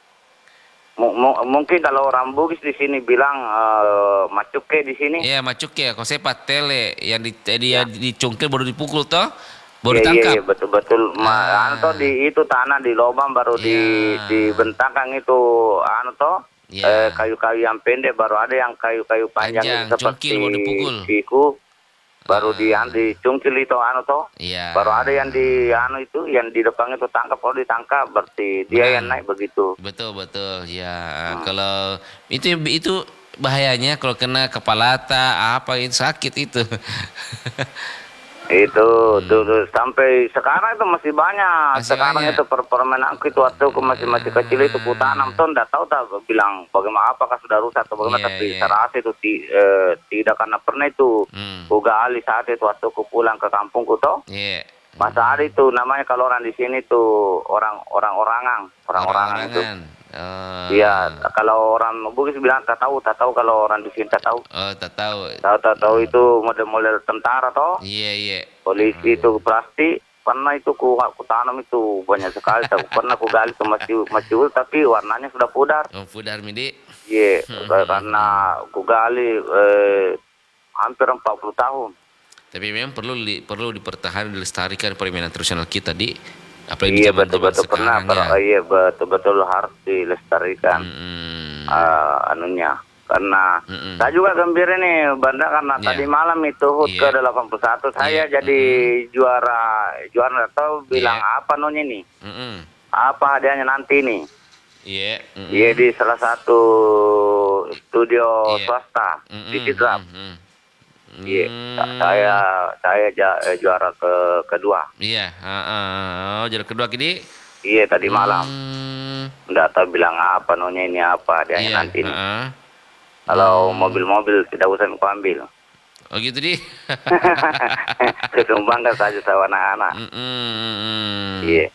Speaker 4: M- m- mungkin kalau orang Bugis di sini bilang eh, macuke di sini.
Speaker 1: Iya, macuk ya. Kalau saya patele yang di, dia dicungkil baru dipukul toh, baru
Speaker 4: Iya, iya,
Speaker 1: ditangkap.
Speaker 4: iya, betul-betul. Ma,
Speaker 1: Ah.
Speaker 4: anu toh di itu tanah di lubang baru di
Speaker 1: Iya.
Speaker 4: dibentangkan itu anu toh
Speaker 1: Iya.
Speaker 4: eh, kayu-kayu yang pendek baru ada yang kayu-kayu panjang,
Speaker 1: Panjang,
Speaker 4: itu seperti
Speaker 1: cungkil baru dipukul.
Speaker 4: siku baru di anu dicungkil itu anu toh.
Speaker 1: Iya.
Speaker 4: Baru ada yang di anu itu yang di depan itu tangkap kalau ditangkap berarti dia
Speaker 1: Menang.
Speaker 4: yang naik begitu.
Speaker 1: Betul betul ya. Kalau itu itu bahayanya kalau kena kepala ta apa itu sakit itu.
Speaker 4: Itu
Speaker 1: Hmm.
Speaker 4: dulu sampai sekarang itu masih banyak.
Speaker 1: Masih
Speaker 4: sekarang
Speaker 1: banyak.
Speaker 4: itu per permainan aku itu waktu aku masih masih kecil itu ku tanam tuh enggak tahu tak bilang bagaimana apakah sudah rusak atau bagaimana
Speaker 1: Iya,
Speaker 4: tapi
Speaker 1: iya.
Speaker 4: saya rasa itu ti- eh, tidak karena pernah itu
Speaker 1: Hmm.
Speaker 4: ku gali saat itu waktu aku pulang ke kampungku toh.
Speaker 1: Iya.
Speaker 4: Masa ada itu namanya kalau orang di sini tuh orang orang orangan orang orangan itu.
Speaker 1: Orang-orangan. Oh.
Speaker 4: Iya, kalau orang Bugis bilang tak tahu, tak tahu kalau orang di sini tak tahu.
Speaker 1: Oh, tak tahu.
Speaker 4: Tahu tak tahu itu model-model tentara toh.
Speaker 1: Iya, iya.
Speaker 4: Polisi itu plastik pernah itu ku, ku tanam itu banyak sekali tak pernah ku gali ke masih masih tapi warnanya sudah pudar.
Speaker 1: Oh, pudar midi.
Speaker 4: Iya karena ku gali eh, hampir empat puluh tahun.
Speaker 1: Tapi memang perlu li- perlu dipertahankan dilestarikan permainan tradisional kita di apalagi
Speaker 4: Iya
Speaker 1: zaman-zaman
Speaker 4: betul-betul pernah
Speaker 1: sekarang
Speaker 4: per-
Speaker 1: ya.
Speaker 4: iya betul-betul harus dilestarikan
Speaker 1: Mm-mm.
Speaker 4: eh, anunya karena
Speaker 1: Mm-mm.
Speaker 4: saya juga gembira nih Banda karena
Speaker 1: Iya.
Speaker 4: tadi malam itu H U T
Speaker 1: Iya.
Speaker 4: ke delapan puluh satu saya
Speaker 1: Iya.
Speaker 4: jadi juara juara atau bilang
Speaker 1: Iya.
Speaker 4: apa nonnya nih
Speaker 1: Mm-mm.
Speaker 4: apa hadiahnya nanti nih.
Speaker 1: Iya. Mm-mm.
Speaker 4: Iya di salah satu studio
Speaker 1: Iya.
Speaker 4: swasta
Speaker 1: Mm-mm.
Speaker 4: di Sidrap.
Speaker 1: Mm-mm.
Speaker 4: Iya,
Speaker 1: Mm.
Speaker 4: sa- saya saya ja- eh, juara ke kedua.
Speaker 1: Iya, heeh. Oh, jadi kedua kini.
Speaker 4: Iya tadi malam.
Speaker 1: Hmm,
Speaker 4: Nggak tahu bilang apa nonya ini apa dia
Speaker 1: iya,
Speaker 4: nanti nih.
Speaker 1: heeh.
Speaker 4: Kalau mobil-mobil tidak usah aku ambil.
Speaker 1: Oh gitu di.
Speaker 4: Kesumbangkan saja sama anak-anak.
Speaker 1: Mm-mm, mm-mm.
Speaker 4: Iya.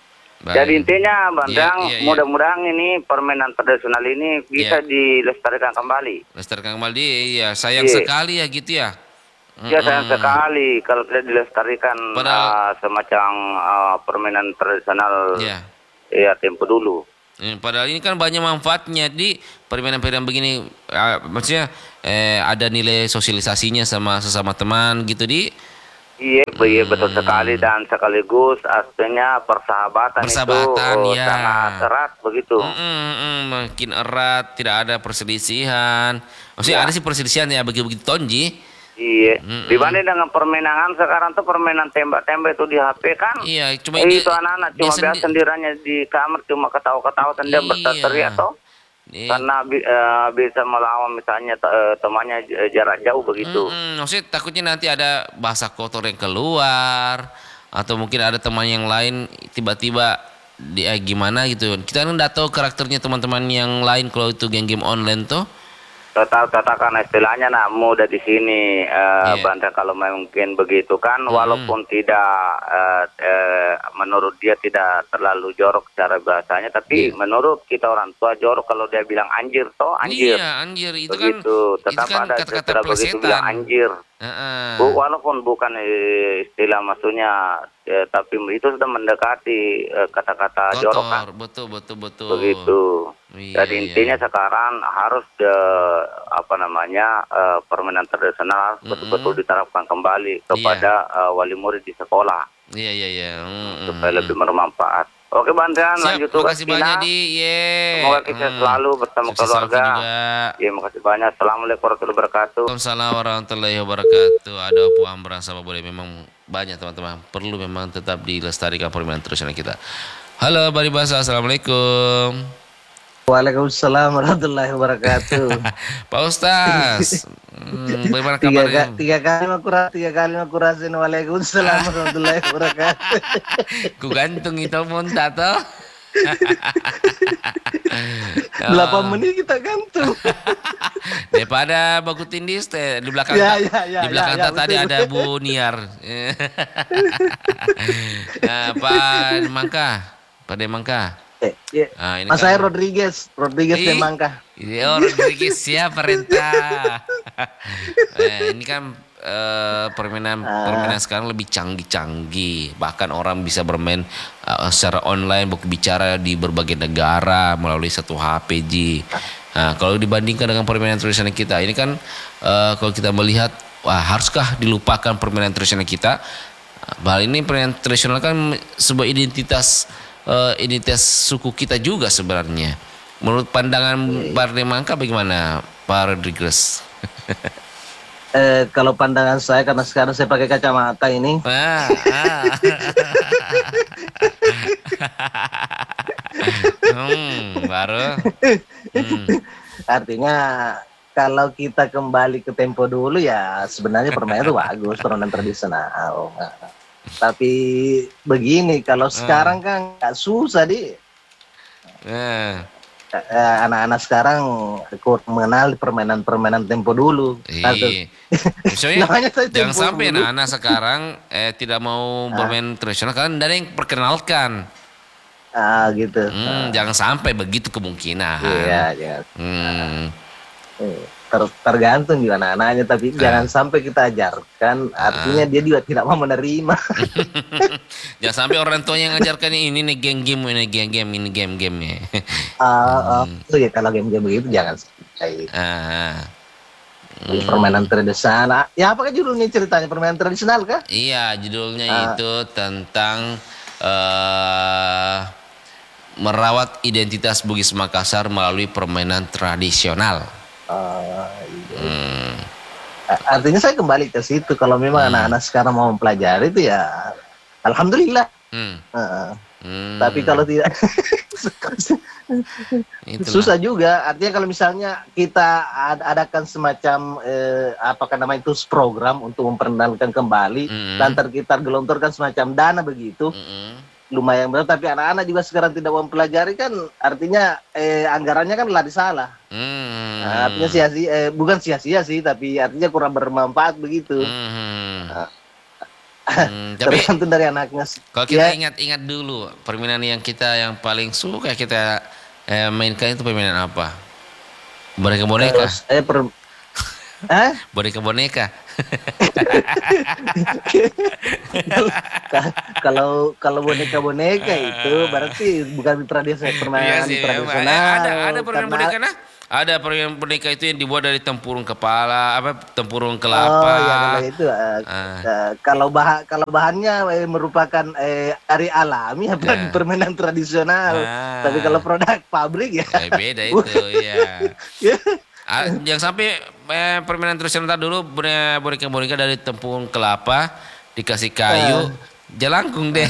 Speaker 1: Baik.
Speaker 4: Jadi intinya Bang
Speaker 1: Iya,
Speaker 4: Dang,
Speaker 1: iya, iya.
Speaker 4: mudah-mudahan ini permainan tradisional ini bisa
Speaker 1: Iya.
Speaker 4: dilestarikan kembali.
Speaker 1: Lestarikan kembali, iya sayang
Speaker 4: Iya.
Speaker 1: sekali ya gitu ya.
Speaker 4: Ya sayang
Speaker 1: Mm-mm.
Speaker 4: sekali kalau tidak dilestarikan
Speaker 1: Padahal-
Speaker 4: uh, semacam uh, permainan tradisional
Speaker 1: Iya.
Speaker 4: ya tempo dulu.
Speaker 1: Eh, Padahal ini kan banyak manfaatnya di permainan-permainan begini. Ah, maksudnya eh, ada nilai sosialisasinya sama sesama teman gitu di
Speaker 4: Iya, iya betul sekali dan sekaligus aspeknya persahabatan,
Speaker 1: Persahabatan,
Speaker 4: itu oh,
Speaker 1: ya.
Speaker 4: sangat erat begitu.
Speaker 1: Mm-mm, mm, makin erat, tidak ada perselisihan. Maksudnya
Speaker 4: Ya.
Speaker 1: ada sih perselisihan ya begitu-begitu Tonji.
Speaker 4: Iya,
Speaker 1: Mm-mm.
Speaker 4: dibanding dengan permainan sekarang tuh permainan tembak-tembak itu di H P kan.
Speaker 1: Iya, cuma
Speaker 4: Eh,
Speaker 1: ini-
Speaker 4: itu anak-anak
Speaker 1: dia
Speaker 4: cuma
Speaker 1: sendi-
Speaker 4: biasa sendiriannya di kamar cuma ketawa-ketawa dan dia
Speaker 1: Iya.
Speaker 4: berteriak toh.
Speaker 1: Eh,
Speaker 4: Karena bi- eh, bisa melawan misalnya te- eh, temannya j- jarak jauh begitu.
Speaker 1: mm-mm, maksudnya takutnya nanti ada bahasa kotor yang keluar atau mungkin ada teman yang lain tiba-tiba dia gimana gitu. Kita kan nggak tahu karakternya teman-teman yang lain kalau itu game-game online tuh.
Speaker 4: Tetap katakan istilahnya nak muda di sini eh,
Speaker 1: Iya.
Speaker 4: Banda kalau mungkin begitu kan
Speaker 1: Mm-mm.
Speaker 4: walaupun tidak eh, eh, menurut dia tidak terlalu jorok cara bahasanya tapi
Speaker 1: Iya.
Speaker 4: menurut kita orang tua jorok kalau dia bilang anjir toh anjir
Speaker 1: Iya, anjir itu
Speaker 4: begitu
Speaker 1: kan
Speaker 4: tetap
Speaker 1: itu kan
Speaker 4: ada
Speaker 1: kata-kata
Speaker 4: istilah begitu
Speaker 1: plesetan.
Speaker 4: bilang anjir.
Speaker 1: Heeh.
Speaker 4: Bu, walaupun bukan eh, istilah maksudnya eh, tapi itu sudah mendekati eh, kata-kata jorok kan
Speaker 1: Kotor, betul betul betul.
Speaker 4: begitu.
Speaker 1: Iya,
Speaker 4: Jadi
Speaker 1: iya.
Speaker 4: intinya sekarang harus eh, apa namanya eh, permainan tradisional harus
Speaker 1: Mm-mm.
Speaker 4: betul-betul diterapkan kembali kepada eh, wali murid di sekolah
Speaker 1: Iya iya iya. Mm,
Speaker 4: supaya
Speaker 1: mm,
Speaker 4: lebih bermanfaat. Oke Bandan,
Speaker 1: Siap,
Speaker 4: lanjut tugas
Speaker 1: makasih banyak
Speaker 4: Tina.
Speaker 1: di ye.
Speaker 4: Semoga kita
Speaker 1: Mm.
Speaker 4: selalu bersama
Speaker 1: Sukses
Speaker 4: keluarga.
Speaker 1: Alfi juga.
Speaker 4: Ya, makasih banyak. Assalamualaikum warahmatullahi wabarakatuh.
Speaker 1: Waalaikumsalam warahmatullahi wabarakatuh. Ada Apu Ambran sama boleh memang banyak teman-teman. Perlu memang tetap dilestarikan permainan tradisional kita. Halo Bari Basa, assalamualaikum.
Speaker 5: Waalaikumsalam warahmatullahi wabarakatuh.
Speaker 1: Pak Ustaz, hmm, bagaimana
Speaker 5: tiga,
Speaker 1: kabarnya?
Speaker 5: ga- tiga kali aku ra- tiga kali aku rasain waalaikumsalam warahmatullahi wabarakatuh.
Speaker 1: Ku gantung itu pun tato.
Speaker 5: Delapan menit kita gantung.
Speaker 1: Daripada baku tindis teh di belakang
Speaker 5: Ya,
Speaker 1: ta-
Speaker 5: ya, ya,
Speaker 1: di belakang
Speaker 5: ya, ya,
Speaker 1: ta- tadi
Speaker 5: betul.
Speaker 1: ada Bu Niar. Nah, Pak Mangka, Pak Demangka.
Speaker 5: Eh, ya.
Speaker 1: Ah, ini
Speaker 5: Mas
Speaker 1: kan-
Speaker 5: saya Rodriguez, Rodriguez
Speaker 1: Ih.
Speaker 5: Demangka.
Speaker 1: Iya, orang Rodriguez siap perintah. Eh, ini kan eh, permainan
Speaker 5: Ah.
Speaker 1: permainan sekarang lebih canggih-canggih. Bahkan orang bisa bermain eh, secara online, bicara di berbagai negara melalui satu H P G. Nah, kalau dibandingkan dengan permainan tradisional kita, ini kan eh, kalau kita melihat, wah haruskah dilupakan permainan tradisional kita? Hal ini permainan tradisional kan sebuah identitas eh, identitas suku kita juga sebenarnya. Menurut pandangan Barde Mangka bagaimana Pak Rodriguez?
Speaker 5: Eh, kalau pandangan saya karena sekarang saya pakai kacamata ini,
Speaker 1: Ah, ah. hmm, baru. Hmm.
Speaker 5: artinya kalau kita kembali ke tempo dulu ya sebenarnya permainan itu bagus, permainan tradisional. Nah, tapi begini kalau sekarang kan nggak susah di
Speaker 1: Nah,
Speaker 5: eh, anak-anak sekarang kurang mengenal permainan-permainan tempo dulu.
Speaker 1: iya. Misalnya,
Speaker 5: Namanya saya
Speaker 1: jangan
Speaker 5: tempo
Speaker 1: sampai
Speaker 5: dulu.
Speaker 1: anak-anak sekarang eh, tidak mau bermain tradisional karena tidak ada yang perkenalkan.
Speaker 5: Ah gitu.
Speaker 1: Hmm, jangan sampai begitu kemungkinan.
Speaker 5: Iya, ya.
Speaker 1: Hmm.
Speaker 5: Ter- tergantung juga anak-anaknya, tapi jangan sampai kita ajarkan. Artinya dia juga tidak mau menerima.
Speaker 1: Jangan sampai orang tuanya yang ngajarkan ini nih game game ini game game ini game game ya.
Speaker 5: Ah, ah, itu ya kalau game-game begitu jangan sampai.
Speaker 1: Ah,
Speaker 5: Permainan tradisional. Ya apakah judulnya ceritanya permainan tradisional kah?
Speaker 1: iya, judulnya
Speaker 5: Ah.
Speaker 1: itu tentang eh merawat identitas Bugis Makassar melalui permainan tradisional.
Speaker 5: Ah, iya.
Speaker 1: Hmm.
Speaker 5: A- Artinya saya kembali ke situ. Kalau memang anak-anak sekarang mau mempelajari itu ya, alhamdulillah.
Speaker 1: Hmm.
Speaker 5: Ah,
Speaker 1: Hmm.
Speaker 5: Tapi kalau tidak,
Speaker 1: Itulah.
Speaker 5: susah juga. Artinya kalau misalnya kita ad- adakan semacam eh, apakah namanya itu program untuk memperkenalkan kembali,
Speaker 1: Mm-mm.
Speaker 5: dan ter- kita gelontorkan semacam dana begitu,
Speaker 1: Mm-mm.
Speaker 5: lumayan berat. Tapi anak-anak juga sekarang tidak mau mempelajari kan, artinya eh, anggarannya kan lari salah.
Speaker 1: Hmm.
Speaker 5: Nah, artinya sia-sia, eh, bukan sia-sia sih, tapi artinya kurang bermanfaat begitu.
Speaker 1: Hmm. Hmm, tapi
Speaker 5: tergantung dari anaknya.
Speaker 1: kalau kita
Speaker 5: Ya,
Speaker 1: ingat-ingat dulu permainan yang kita yang paling suka kita eh, mainkan itu permainan apa?
Speaker 5: kalau
Speaker 1: Boneka-boneka,
Speaker 5: saya per Hah?
Speaker 1: boneka-boneka.
Speaker 5: Ka- kalau kalau boneka-boneka itu berarti bukan tradisi
Speaker 1: Iya
Speaker 5: permainan
Speaker 1: sih, memang. Eh,
Speaker 5: tradisional
Speaker 1: ada ada permainan
Speaker 5: karena
Speaker 1: boneka nah? Ada permainan boneka itu yang dibuat dari tempurung kepala, apa tempurung
Speaker 5: oh
Speaker 1: kelapa.
Speaker 5: ya kalau itu eh,
Speaker 1: Ah,
Speaker 5: eh, kalau bahan kalau bahannya eh, merupakan eh, dari alami apa
Speaker 1: Nah.
Speaker 5: permainan tradisional.
Speaker 1: Ah.
Speaker 5: Tapi kalau produk pabrik ya
Speaker 1: eh, beda itu, iya. Ah, yang sampai eh, permainan tradisional dulu boneka- boneka-boneka dari tempurung kelapa dikasih kayu, jelangkung deh.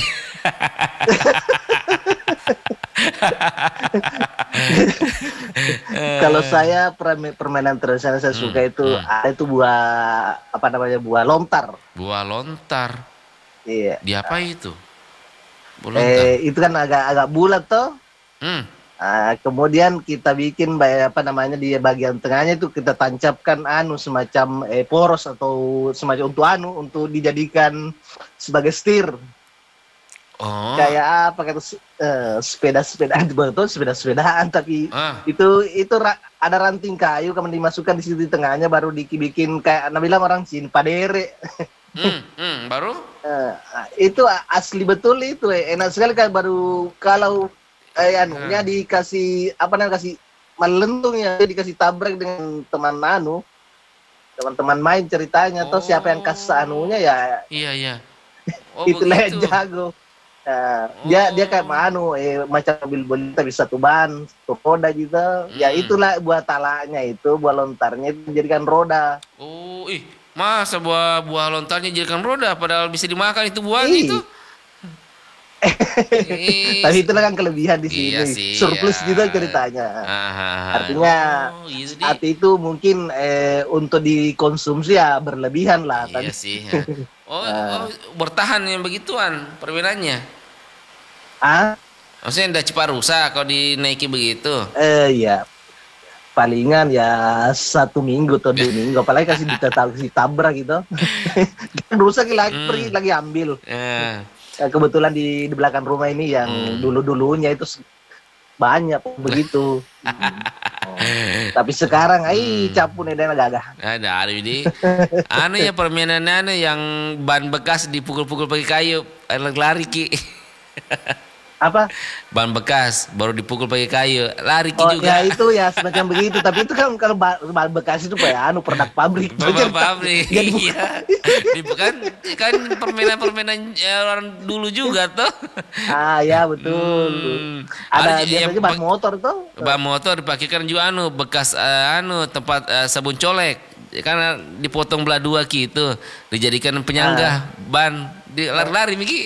Speaker 5: kalau saya perme- permainan tradisional saya suka
Speaker 1: Hmm,
Speaker 5: itu
Speaker 1: hmm.
Speaker 5: ada itu buah apa namanya buah lontar.
Speaker 1: Buah lontar.
Speaker 5: Iya.
Speaker 1: Di apa itu? Buah lontar.
Speaker 5: Eh itu kan agak agak bulat toh.
Speaker 1: Hmm.
Speaker 5: Ah, kemudian kita bikin ba- apa namanya di bagian tengahnya itu kita tancapkan anu semacam eh, poros atau semacam untuk anu untuk dijadikan sebagai setir.
Speaker 1: Oh.
Speaker 5: Kayak apa kata eh, sepeda-sepedaan betul sepeda-sepedaan tapi
Speaker 1: Ah.
Speaker 5: itu itu ra- ada ranting kayu kemudian dimasukkan di situ di tengahnya baru dibikin kayak anda bilang orang sini padere.
Speaker 1: Hmm, hmm, baru?
Speaker 5: Eh, itu asli betul itu eh. Enak sekali kan baru kalau eh, anunya dikasih apa namanya kasih melentung ya dikasih tabrak dengan teman anu teman-teman main ceritanya atau siapa yang kasih anunya ya
Speaker 1: Iya, iya. Oh,
Speaker 5: itulah yang
Speaker 1: begitu.
Speaker 5: jago. Nah, dia dia kayak anu eh macam mobil bonita bisa satu ban satu roda gitu ya
Speaker 1: Hmm.
Speaker 5: itulah buat talaknya itu buat lontarnya itu dijadikan roda.
Speaker 1: Oh, ih, masa buah buah lontarnya jadikan roda padahal bisa dimakan itu buahnya
Speaker 5: Ih.
Speaker 1: itu. Ih,
Speaker 5: Tapi itulah kan kelebihan di sini.
Speaker 1: Iya sih,
Speaker 5: Surplus
Speaker 1: iya.
Speaker 5: gitu ceritanya.
Speaker 1: ah,
Speaker 5: Artinya
Speaker 1: oh, iya sih.
Speaker 5: saat itu mungkin eh, untuk dikonsumsi ya berlebihan lah.
Speaker 1: Iya
Speaker 5: Tapi
Speaker 1: sih. ya. Oh, oh, bertahan yang begituan permainannya.
Speaker 5: ah
Speaker 1: Maksudnya tidak cepat rusak kalau dinaiki begitu.
Speaker 5: eh ya palingan ya satu minggu atau dua minggu apalagi kasih ditabrak kasih tabrak gitu. Kan rusak lagi
Speaker 1: Hmm.
Speaker 5: pergi lagi ambil.
Speaker 1: Eh,
Speaker 5: Ya, kebetulan di, di belakang rumah ini yang
Speaker 1: Hmm.
Speaker 5: dulu-dulunya itu se- banyak begitu. Oh. Tapi sekarang ai capun dan agak-agak.
Speaker 1: ada ada ini. Anu ya permainan anu yang ban bekas dipukul-pukul pakai kayu, lari ki.
Speaker 5: Apa?
Speaker 1: Ban bekas baru dipukul pakai kayu, lari ki
Speaker 5: Oh
Speaker 1: juga.
Speaker 5: ya itu ya semacam begitu. Tapi itu kan kalau ba- ba- bekas itu kayak anu produk pabrik.
Speaker 1: Bapak pabrik,
Speaker 5: Jadi bukan-
Speaker 1: iya. Di, kan, kan permainan-permainan eh, orang dulu juga tuh.
Speaker 5: Ah ya betul.
Speaker 1: Hmm.
Speaker 5: Ada
Speaker 1: Ada yang
Speaker 5: biasanya ban
Speaker 1: be-
Speaker 5: motor tuh.
Speaker 1: Ban motor dipakai juga anu bekas eh, anu tempat eh, sabun colek. Karena dipotong belah dua gitu, dijadikan penyangga ban, di lari-lari Miki.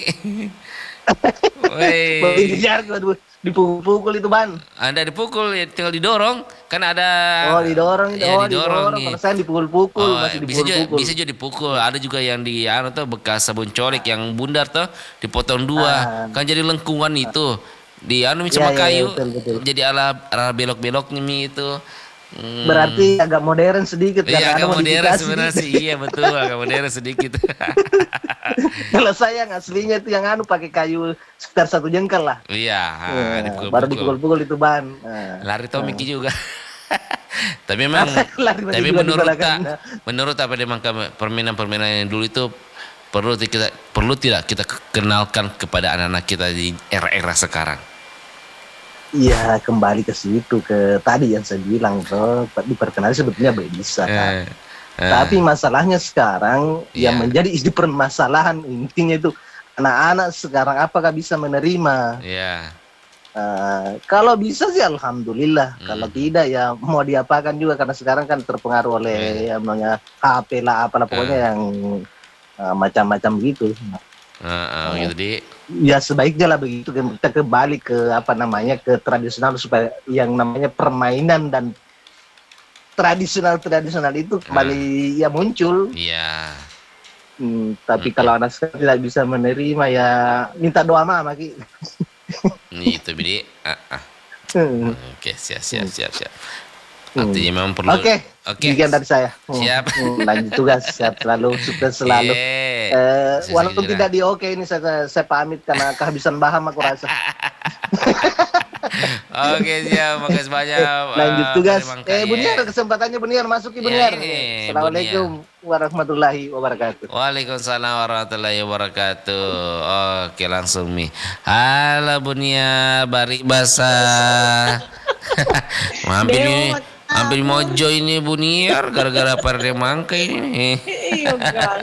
Speaker 1: Woi.
Speaker 5: Baru dikejar, aduh, dipukul-pukul itu ban.
Speaker 1: Anda dipukul ya tinggal didorong kan ada.
Speaker 5: Oh didorong,
Speaker 1: ya,
Speaker 5: oh didorong.
Speaker 1: iya.
Speaker 5: Kalau saya dipukul-pukul
Speaker 1: Oh,
Speaker 5: masih
Speaker 1: bisa juga
Speaker 5: dipukul-pukul.
Speaker 1: bisa juga dipukul. Ada juga yang di anu tuh bekas sabun colek yang bundar tuh dipotong dua.
Speaker 5: Ah.
Speaker 1: Kan jadi lengkungan itu. Di anu
Speaker 5: Iya,
Speaker 1: sama
Speaker 5: iya,
Speaker 1: kayu.
Speaker 5: betul, betul.
Speaker 1: Jadi ala ala belok-beloknya mi itu. Hmm.
Speaker 5: Berarti agak modern sedikit
Speaker 1: Iya,
Speaker 5: karena ada
Speaker 1: agak modern
Speaker 5: modifikasi.
Speaker 1: sebenarnya sih. Iya betul, agak modern sedikit.
Speaker 5: Kalau saya yang aslinya itu yang anu pakai kayu sekitar satu jengkal lah.
Speaker 1: Iya, ah,
Speaker 5: Ya,
Speaker 1: dipukul-pukul.
Speaker 5: baru dipukul-pukul itu ban. Nah.
Speaker 1: Lari tau Miki juga. Tapi memang
Speaker 5: Lari lagi
Speaker 1: tapi
Speaker 5: juga
Speaker 1: menurut
Speaker 5: di belakang.
Speaker 1: tak, menurut apa memang kami- permainan-permainan yang dulu itu perlu ti- kita perlu tidak kita kenalkan kepada anak-anak kita di era-era sekarang.
Speaker 5: Iya, kembali ke situ ke tadi yang saya bilang tuh diperkenalkan sebetulnya bisa kan.
Speaker 1: Eh, eh,
Speaker 5: Tapi masalahnya sekarang
Speaker 1: Iya.
Speaker 5: yang menjadi isi permasalahan intinya itu anak-anak sekarang apakah bisa menerima?
Speaker 1: ya,
Speaker 5: Eh, kalau bisa sih alhamdulillah.
Speaker 1: Hmm.
Speaker 5: Kalau tidak ya mau diapakan juga karena sekarang kan terpengaruh oleh yang namanya H P lah apalah pokoknya yang eh, macam-macam gitu.
Speaker 1: eh, eh, gitu di.
Speaker 5: Ya sebaiknya lah begitu kita kembali ke apa namanya ke tradisional supaya yang namanya permainan dan tradisional tradisional itu kembali ya muncul.
Speaker 1: Iya.
Speaker 5: Hmm, tapi kalau anak sekarang tidak bisa menerima ya minta doa mama Ki.
Speaker 1: Ini itu bidi. Ah, ah.
Speaker 5: Hmm.
Speaker 1: Oke, siap siap siap siap. Artinya memang perlu.
Speaker 5: Oke,
Speaker 1: Oke.
Speaker 5: sekian dari saya. Hmm,
Speaker 1: Siap.
Speaker 5: hmm, lanjut tugas, sehat selalu, sukses selalu.
Speaker 1: Oke.
Speaker 5: Eh,
Speaker 1: Sukses
Speaker 5: walaupun
Speaker 1: juga.
Speaker 5: tidak di oke ini saya, saya pamit karena kehabisan bahan aku rasa.
Speaker 1: Oke, siap. Makasih banyak.
Speaker 5: Lanjut
Speaker 1: eh,
Speaker 5: tugas.
Speaker 1: Pak
Speaker 5: Eh,
Speaker 1: Mangkai,
Speaker 5: Buniar,
Speaker 1: ya.
Speaker 5: kesempatannya Buniar masuk ke
Speaker 1: Ya,
Speaker 5: Buniar.
Speaker 1: ini,
Speaker 5: Assalamualaikum warahmatullahi wabarakatuh.
Speaker 1: Waalaikumsalam warahmatullahi wabarakatuh. Oke, langsung Mi. Halo Bunia, bari basah. Hampir ini, hampir mojo ini Buniar gara-gara Parde Mangkai ini.
Speaker 6: Iya kan.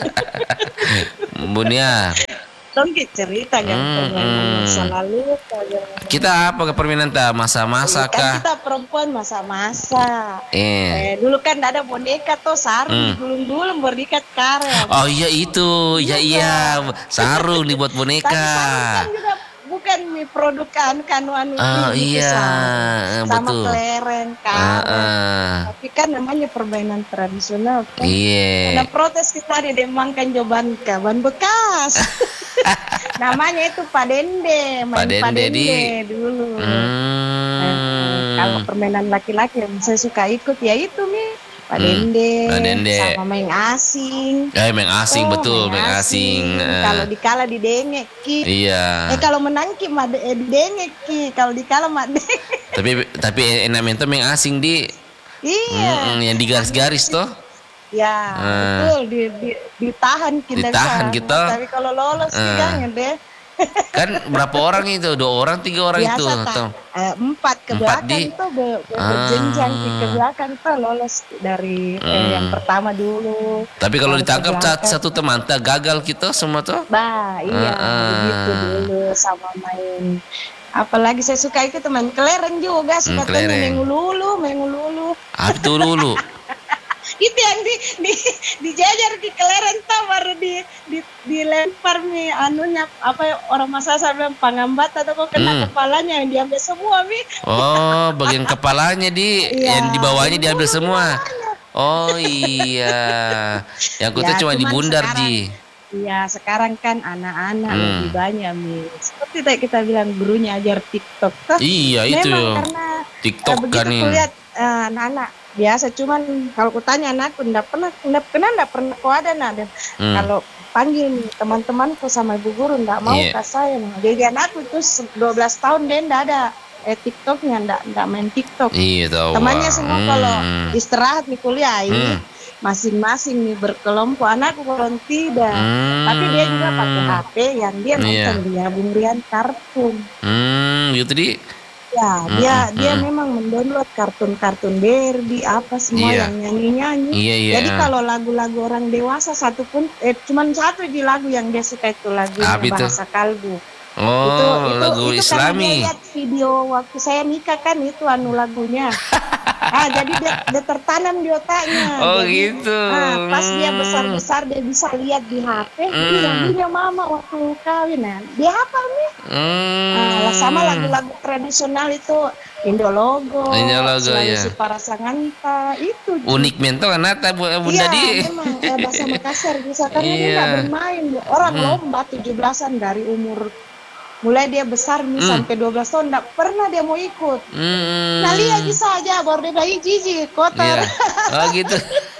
Speaker 1: Buniar,
Speaker 6: Dong cerita kan
Speaker 1: Hmm,
Speaker 6: permainan
Speaker 1: hmm.
Speaker 6: masa lalu kayak
Speaker 1: kita apa ke permainan ta? Masa-masa
Speaker 6: kan
Speaker 1: kah?
Speaker 6: kita perempuan masa-masa.
Speaker 1: Eh.
Speaker 6: Eh, dulu kan ada boneka tuh sarung
Speaker 1: Hmm.
Speaker 6: gulung-gulung berdikat karet.
Speaker 1: Oh iya itu, ya iya, sarung dibuat
Speaker 6: Tapi
Speaker 1: boneka.
Speaker 6: sarung kan juga bukan mie produk kan kan anu
Speaker 1: Oh
Speaker 6: ini,
Speaker 1: iya,
Speaker 6: sarung. Sama
Speaker 1: betul.
Speaker 6: kelereng
Speaker 1: Ah,
Speaker 6: karet.
Speaker 1: ah.
Speaker 6: Tapi kan namanya permainan tradisional kan.
Speaker 1: Iya.
Speaker 6: Ada protes kita di Demangkan Joban Kaban bekas. Namanya itu Pak Dende, main
Speaker 1: Pak
Speaker 6: Pak
Speaker 1: Dende
Speaker 6: Dende,
Speaker 1: di-
Speaker 6: dulu.
Speaker 1: Hmm.
Speaker 6: Eh, kalau permainan laki-laki yang saya suka ikut ya itu nih Pak
Speaker 1: Hmm,
Speaker 6: Dende,
Speaker 1: Pak Dende.
Speaker 6: sama main asing.
Speaker 1: Eh, main asing
Speaker 6: Oh,
Speaker 1: betul, main asing. Eh,
Speaker 6: Kalau dikala didengek ki.
Speaker 1: iya.
Speaker 6: Eh kalau menang ki mah de- eh, didengek ki, kalau dikala mah dengek.
Speaker 1: Tapi tapi enak mentor main asing di
Speaker 6: Iya.
Speaker 1: Mm-mm, yang di garis-garis toh.
Speaker 6: Ya,
Speaker 1: Eh.
Speaker 6: betul di, di, ditahan kita.
Speaker 1: Ditahan
Speaker 6: bisa.
Speaker 1: kita.
Speaker 6: Tapi kalau lolos
Speaker 1: Eh.
Speaker 6: jangan deh.
Speaker 1: Kan berapa orang itu? Dua orang, tiga orang
Speaker 6: Biasa
Speaker 1: itu.
Speaker 6: tak?
Speaker 1: Toh.
Speaker 6: Eh, empat ke
Speaker 1: Empat
Speaker 6: belakang
Speaker 1: di-
Speaker 6: tuh be, be-
Speaker 1: Ah.
Speaker 6: berjenjang di ke belakang tuh lolos dari eh,
Speaker 1: Hmm.
Speaker 6: yang pertama dulu.
Speaker 1: Tapi kalau
Speaker 6: Baru ke
Speaker 1: ditangkap
Speaker 6: belakang.
Speaker 1: satu, satu teman tak gagal kita semua tuh.
Speaker 6: Bah, iya
Speaker 1: Ah, ah.
Speaker 6: begitu dulu sama main. Apalagi saya suka itu teman kelereng juga, suka
Speaker 1: Hmm,
Speaker 6: tanya
Speaker 1: kelereng.
Speaker 6: mengululu, mengululu.
Speaker 1: Apa tuh dulu?
Speaker 6: Itu yang di di dijajar di kelereng tuh baru di, di dilempar nih anunya apa ya, orang masa saya bilang pangambat atau kok kena
Speaker 1: Hmm.
Speaker 6: kepalanya yang diambil semua mi.
Speaker 1: Oh, bagian kepalanya di
Speaker 6: Iya,
Speaker 1: yang di bawahnya diambil
Speaker 6: dibunuh
Speaker 1: semua. Oh iya. Yang kutu
Speaker 6: Ya,
Speaker 1: cuma di
Speaker 6: cuman
Speaker 1: bundar
Speaker 6: sekarang-
Speaker 1: Ji.
Speaker 6: Iya sekarang kan anak-anak
Speaker 1: Hmm.
Speaker 6: lebih banyak mi. Seperti tadi kita bilang gurunya ajar TikTok tuh.
Speaker 1: Iya itu.
Speaker 6: Memang karena
Speaker 1: TikTok
Speaker 6: eh, begitu
Speaker 1: kan nih.
Speaker 6: kulihat eh, anak-anak biasa cuman kalau kutanya anakku enggak pernah enggak pernah enggak pernah kok ada nah dan
Speaker 1: Hmm.
Speaker 6: kalau panggil nih, teman-temanku sama ibu guru enggak mau
Speaker 1: Iya.
Speaker 6: ke saya. Jadi anakku itu dua belas tahun dia enggak ada eh, TikToknya enggak enggak main TikTok.
Speaker 1: Iya tahu.
Speaker 6: Temannya semua
Speaker 1: Hmm.
Speaker 6: kalau istirahat di kuliah ini
Speaker 1: Hmm.
Speaker 6: masing-masing nih berkelompok anakku kalau tidak.
Speaker 1: Hmm.
Speaker 6: Tapi dia juga pakai H P yang dia
Speaker 1: Iya.
Speaker 6: nonton dia bumrian kartun.
Speaker 1: Hmm, gitu di.
Speaker 6: Ya,
Speaker 1: Hmm,
Speaker 6: dia
Speaker 1: hmm,
Speaker 6: dia
Speaker 1: hmm.
Speaker 6: memang mendownload kartun-kartun Barbie apa semua
Speaker 1: Iya.
Speaker 6: yang nyanyi-nyanyi.
Speaker 1: Iya iya.
Speaker 6: Jadi kalau lagu-lagu orang dewasa satu pun eh cuman satu di lagu yang dia suka itu lagu
Speaker 1: Apa itu?
Speaker 6: bahasa kalbu.
Speaker 1: Oh,
Speaker 6: itu itu
Speaker 1: lagu
Speaker 6: itu karena
Speaker 1: Islami.
Speaker 6: dia lihat video waktu saya nikah kan itu anu lagunya. Ah, jadi dia, dia tertanam di otaknya.
Speaker 1: Oh,
Speaker 6: Jadi,
Speaker 1: gitu.
Speaker 6: ah, pas dia
Speaker 1: Hmm.
Speaker 6: besar-besar dia bisa lihat di H P,
Speaker 1: Hmm.
Speaker 6: ini lagunya mama waktu kawin. Nah, dia hafal nih.
Speaker 1: Hmm.
Speaker 6: Ah, lah sama lagu-lagu tradisional itu Indologo,
Speaker 1: Indologo,
Speaker 6: Sulawesi
Speaker 1: ya.
Speaker 6: Parasanganta itu.
Speaker 1: Unik mental kan Nata Bu Bunda
Speaker 6: Iya,
Speaker 1: di.
Speaker 6: memang eh, bahasa Makassar bisa kan dia
Speaker 1: Iya.
Speaker 6: nggak bermain. Orang
Speaker 1: Hmm.
Speaker 6: lomba tujuh belasan dari umur mulai dia besar nih
Speaker 1: Hmm.
Speaker 6: sampai dua belas tahun nggak pernah dia mau ikut.
Speaker 1: Hmm.
Speaker 6: Nah lihat saja baru dia bayi jijik kotor.
Speaker 1: Iya. Oh gitu.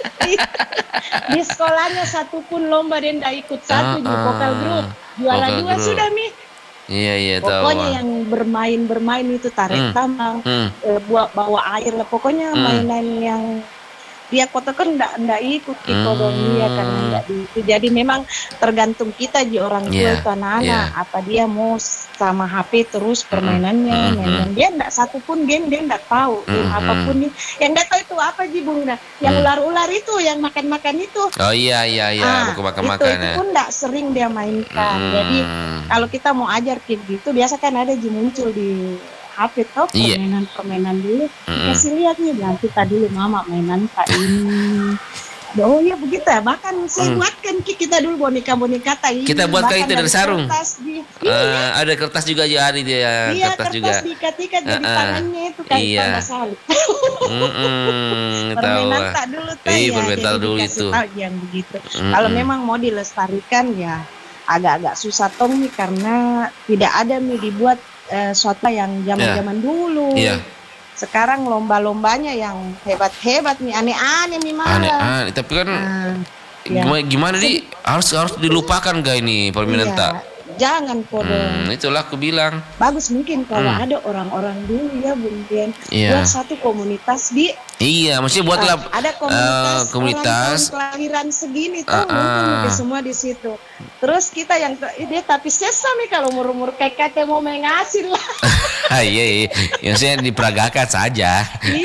Speaker 6: Di sekolahnya satu pun lomba dia nggak ikut satu di
Speaker 1: Ah, ah.
Speaker 6: vokal grup. Juara
Speaker 1: Vokal
Speaker 6: dua
Speaker 1: grup.
Speaker 6: sudah mi.
Speaker 1: Iya iya tahu.
Speaker 6: Pokoknya yang bermain-bermain itu tarik
Speaker 1: Hmm.
Speaker 6: tambang,
Speaker 1: Hmm.
Speaker 6: eh, buat bawa air lah. Pokoknya
Speaker 1: Hmm.
Speaker 6: mainan yang dia kota kan nggak nggak ikut gitu
Speaker 1: Hmm.
Speaker 6: dong dia karena nggak itu. Jadi memang tergantung kita di orang tua
Speaker 1: Iya,
Speaker 6: itu anak-anak
Speaker 1: iya.
Speaker 6: apa dia mau sama H P terus permainannya,
Speaker 1: Hmm.
Speaker 6: mainan dia nggak satu pun game dia nggak tahu game
Speaker 1: Hmm.
Speaker 6: apapun nih. Yang nggak tahu itu apa sih Bung? Nah, yang
Speaker 1: Hmm.
Speaker 6: ular-ular itu yang makan-makan itu.
Speaker 1: Oh iya iya iya,
Speaker 6: Ah,
Speaker 1: buku makan
Speaker 6: itu,
Speaker 1: makan
Speaker 6: itu
Speaker 1: ya.
Speaker 6: pun nggak sering dia mainkan.
Speaker 1: Hmm.
Speaker 6: Jadi kalau kita mau ajar kayak gitu, biasa kan ada ji muncul di H P tuh
Speaker 1: Iya.
Speaker 6: permainan-permainan dulu.
Speaker 1: Mm-mm.
Speaker 6: Kasih lihat nih, bilang kita dulu mama mainan pak ini. Oh iya begitu ya, bahkan saya
Speaker 1: Hmm.
Speaker 6: buatkan Ki, kita dulu boneka-boneka tak ini.
Speaker 1: Kita buatkan
Speaker 6: bahkan
Speaker 1: itu dari sarung?
Speaker 6: kertas di,
Speaker 1: Eh, ada kertas juga ya hari dia
Speaker 6: iya,
Speaker 1: kertas,
Speaker 6: kertas
Speaker 1: juga.
Speaker 6: diikat-ikat jadi
Speaker 1: Ah, ah.
Speaker 6: tangannya itu kan
Speaker 1: Iya.
Speaker 6: tanda salib.
Speaker 1: Mm-mm, tahu.
Speaker 6: Permainan tak dulu tuh
Speaker 1: Iya,
Speaker 6: ya,
Speaker 1: permainan
Speaker 6: jadi
Speaker 1: dulu
Speaker 6: dikasih
Speaker 1: itu.
Speaker 6: tahu yang begitu.
Speaker 1: Mm-mm.
Speaker 6: Kalau memang mau dilestarikan ya agak-agak susah tong nih karena tidak ada nih dibuat eh, suatu yang zaman-zaman dulu.
Speaker 1: Iya.
Speaker 6: Sekarang lomba-lombanya yang hebat-hebat nih, aneh-aneh nih malah.
Speaker 1: Aneh-aneh, tapi kan
Speaker 6: Nah, ya.
Speaker 1: gimana, gimana di harus harus dilupakan gak ini permainan
Speaker 6: Iya,
Speaker 1: tak?
Speaker 6: jangan Podo.
Speaker 1: Hmm, itulah aku bilang.
Speaker 6: Bagus mungkin kalau
Speaker 1: Hmm.
Speaker 6: ada orang-orang dulu ya Bung Dian,
Speaker 1: Iya.
Speaker 6: buat satu komunitas di
Speaker 1: Iya, mesti buatlah
Speaker 6: Ah, ada komunitas,
Speaker 1: eh, komunitas.
Speaker 6: orang tahun kelahiran segini tuh
Speaker 1: Ah,
Speaker 6: ngumpul
Speaker 1: ah.
Speaker 6: ke semua di situ. Terus kita yang dia tapi sesame kalau umur-umur kayak kate mau mengasil lah.
Speaker 1: Ah, iya, iya. Yang saya diperagakan saja.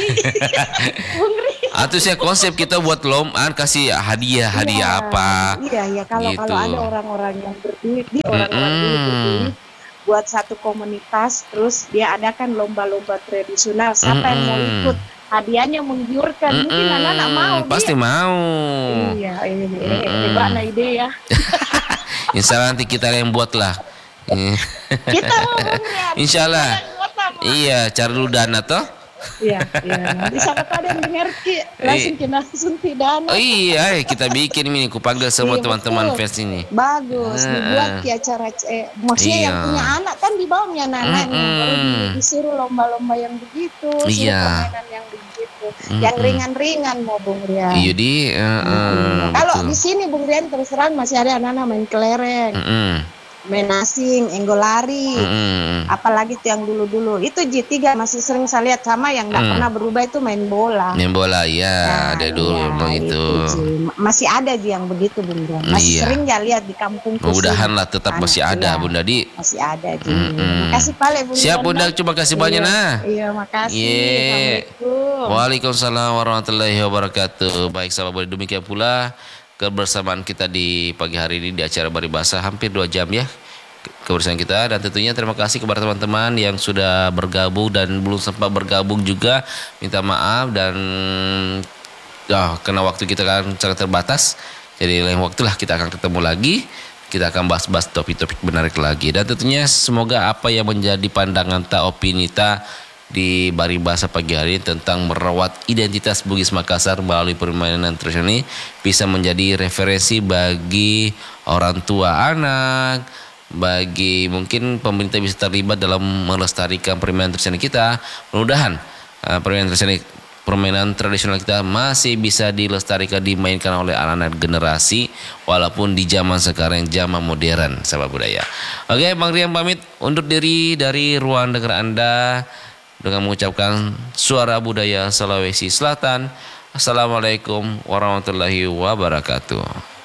Speaker 6: Bung Ri.
Speaker 1: Atau saya konsep kita buat lomba kasih hadiah hadiah
Speaker 6: Iya,
Speaker 1: apa?
Speaker 6: Iya, iya kalau
Speaker 1: Gitu.
Speaker 6: kalau ada orang-orang yang berduit, di orang-orang dulu
Speaker 1: Mm-mm.
Speaker 6: berduit buat satu komunitas, terus dia adakan lomba-lomba tradisional. Siapa yang mau
Speaker 1: Mm-mm.
Speaker 6: ikut? Hadiahnya menggiurkan. Mungkin
Speaker 1: Mm-mm.
Speaker 6: anak-anak mau.
Speaker 1: Pasti
Speaker 6: Dia.
Speaker 1: mau.
Speaker 6: Iya, ini
Speaker 1: Mm-mm.
Speaker 6: hebat nah ide ya.
Speaker 1: Insya Allah nanti kita yang buat lah.
Speaker 6: Kita mau Bung Rian.
Speaker 1: Insya Allah.
Speaker 6: Kita yang kota, mau.
Speaker 1: Iya, cari dulu dana toh.
Speaker 6: Iya, iya. Nanti siapa tahu ada yang dengar Ki, langsung kita suntik dana.
Speaker 1: Oh iya, eh, kita bikin ini, aku panggil semua
Speaker 6: Iya,
Speaker 1: teman-teman
Speaker 6: betul.
Speaker 1: fans ini.
Speaker 6: Bagus,
Speaker 1: Heeh.
Speaker 6: dibuat Ki acara eh, maksudnya yang
Speaker 1: Iya.
Speaker 6: punya anak kan di bawahnya anak-anaknya, baru di-
Speaker 1: Mm-mm.
Speaker 6: disuruh lomba-lomba yang begitu, suruh
Speaker 1: Iya.
Speaker 6: permainan yang begitu, yang
Speaker 1: Mm-mm.
Speaker 6: ringan-ringan mau Bung Rian.
Speaker 1: Iya di. eh, eh,
Speaker 6: Mm-mm. Kalau
Speaker 1: betul.
Speaker 6: di sini Bung Rian terus terang masih ada anak-anak main kelereng,
Speaker 1: Mm-mm.
Speaker 6: main asing, enggolari.
Speaker 1: Mm-mm.
Speaker 6: Apalagi tuh yang dulu-dulu itu J tiga masih sering saya lihat, sama yang nggak
Speaker 1: Mm.
Speaker 6: pernah berubah itu main bola.
Speaker 1: Main bola ya,
Speaker 6: Nah,
Speaker 1: ada dulu
Speaker 6: iya,
Speaker 1: memang itu.
Speaker 6: Ji. Masih ada Ji yang begitu Bunda. Masih
Speaker 1: Iya.
Speaker 6: sering ya lihat di kampung.
Speaker 1: Mudah-mudahan lah tetap masih ada Bunda Di.
Speaker 6: Masih ada Ji.
Speaker 1: Mm-mm.
Speaker 6: Makasih Pale Bunda.
Speaker 1: Siap Bunda, coba kasih banyak
Speaker 6: Iya.
Speaker 1: nah.
Speaker 6: Iya, makasih.
Speaker 1: Ye.
Speaker 6: Assalamualaikum.
Speaker 1: Waalaikumsalam warahmatullahi wabarakatuh. Baik sahabat Budi, demikian pula kebersamaan kita di pagi hari ini di acara Baribasa hampir dua jam ya ke- kebersamaan kita, dan tentunya terima kasih kepada teman-teman yang sudah bergabung dan belum sempat bergabung juga, minta maaf dan ah, karena waktu kita kan sangat terbatas, jadi lain waktulah kita akan ketemu lagi. Kita akan bahas-bahas topik-topik menarik lagi, dan tentunya semoga apa yang menjadi pandangan ta, opini ta di Baribasa pagi hari ini tentang merawat identitas Bugis Makassar melalui permainan tradisional ini bisa menjadi referensi bagi orang tua anak, bagi mungkin pemerintah bisa terlibat dalam melestarikan permainan tradisional kita. Mudah-mudahan uh, permainan tradisional permainan tradisional kita masih bisa dilestarikan, dimainkan oleh anak-anak generasi walaupun di zaman sekarang zaman modern, sahabat budaya. Oke, Bang Rian pamit undur diri dari ruang dengar Anda dengan mengucapkan suara budaya Sulawesi Selatan. Assalamualaikum warahmatullahi wabarakatuh.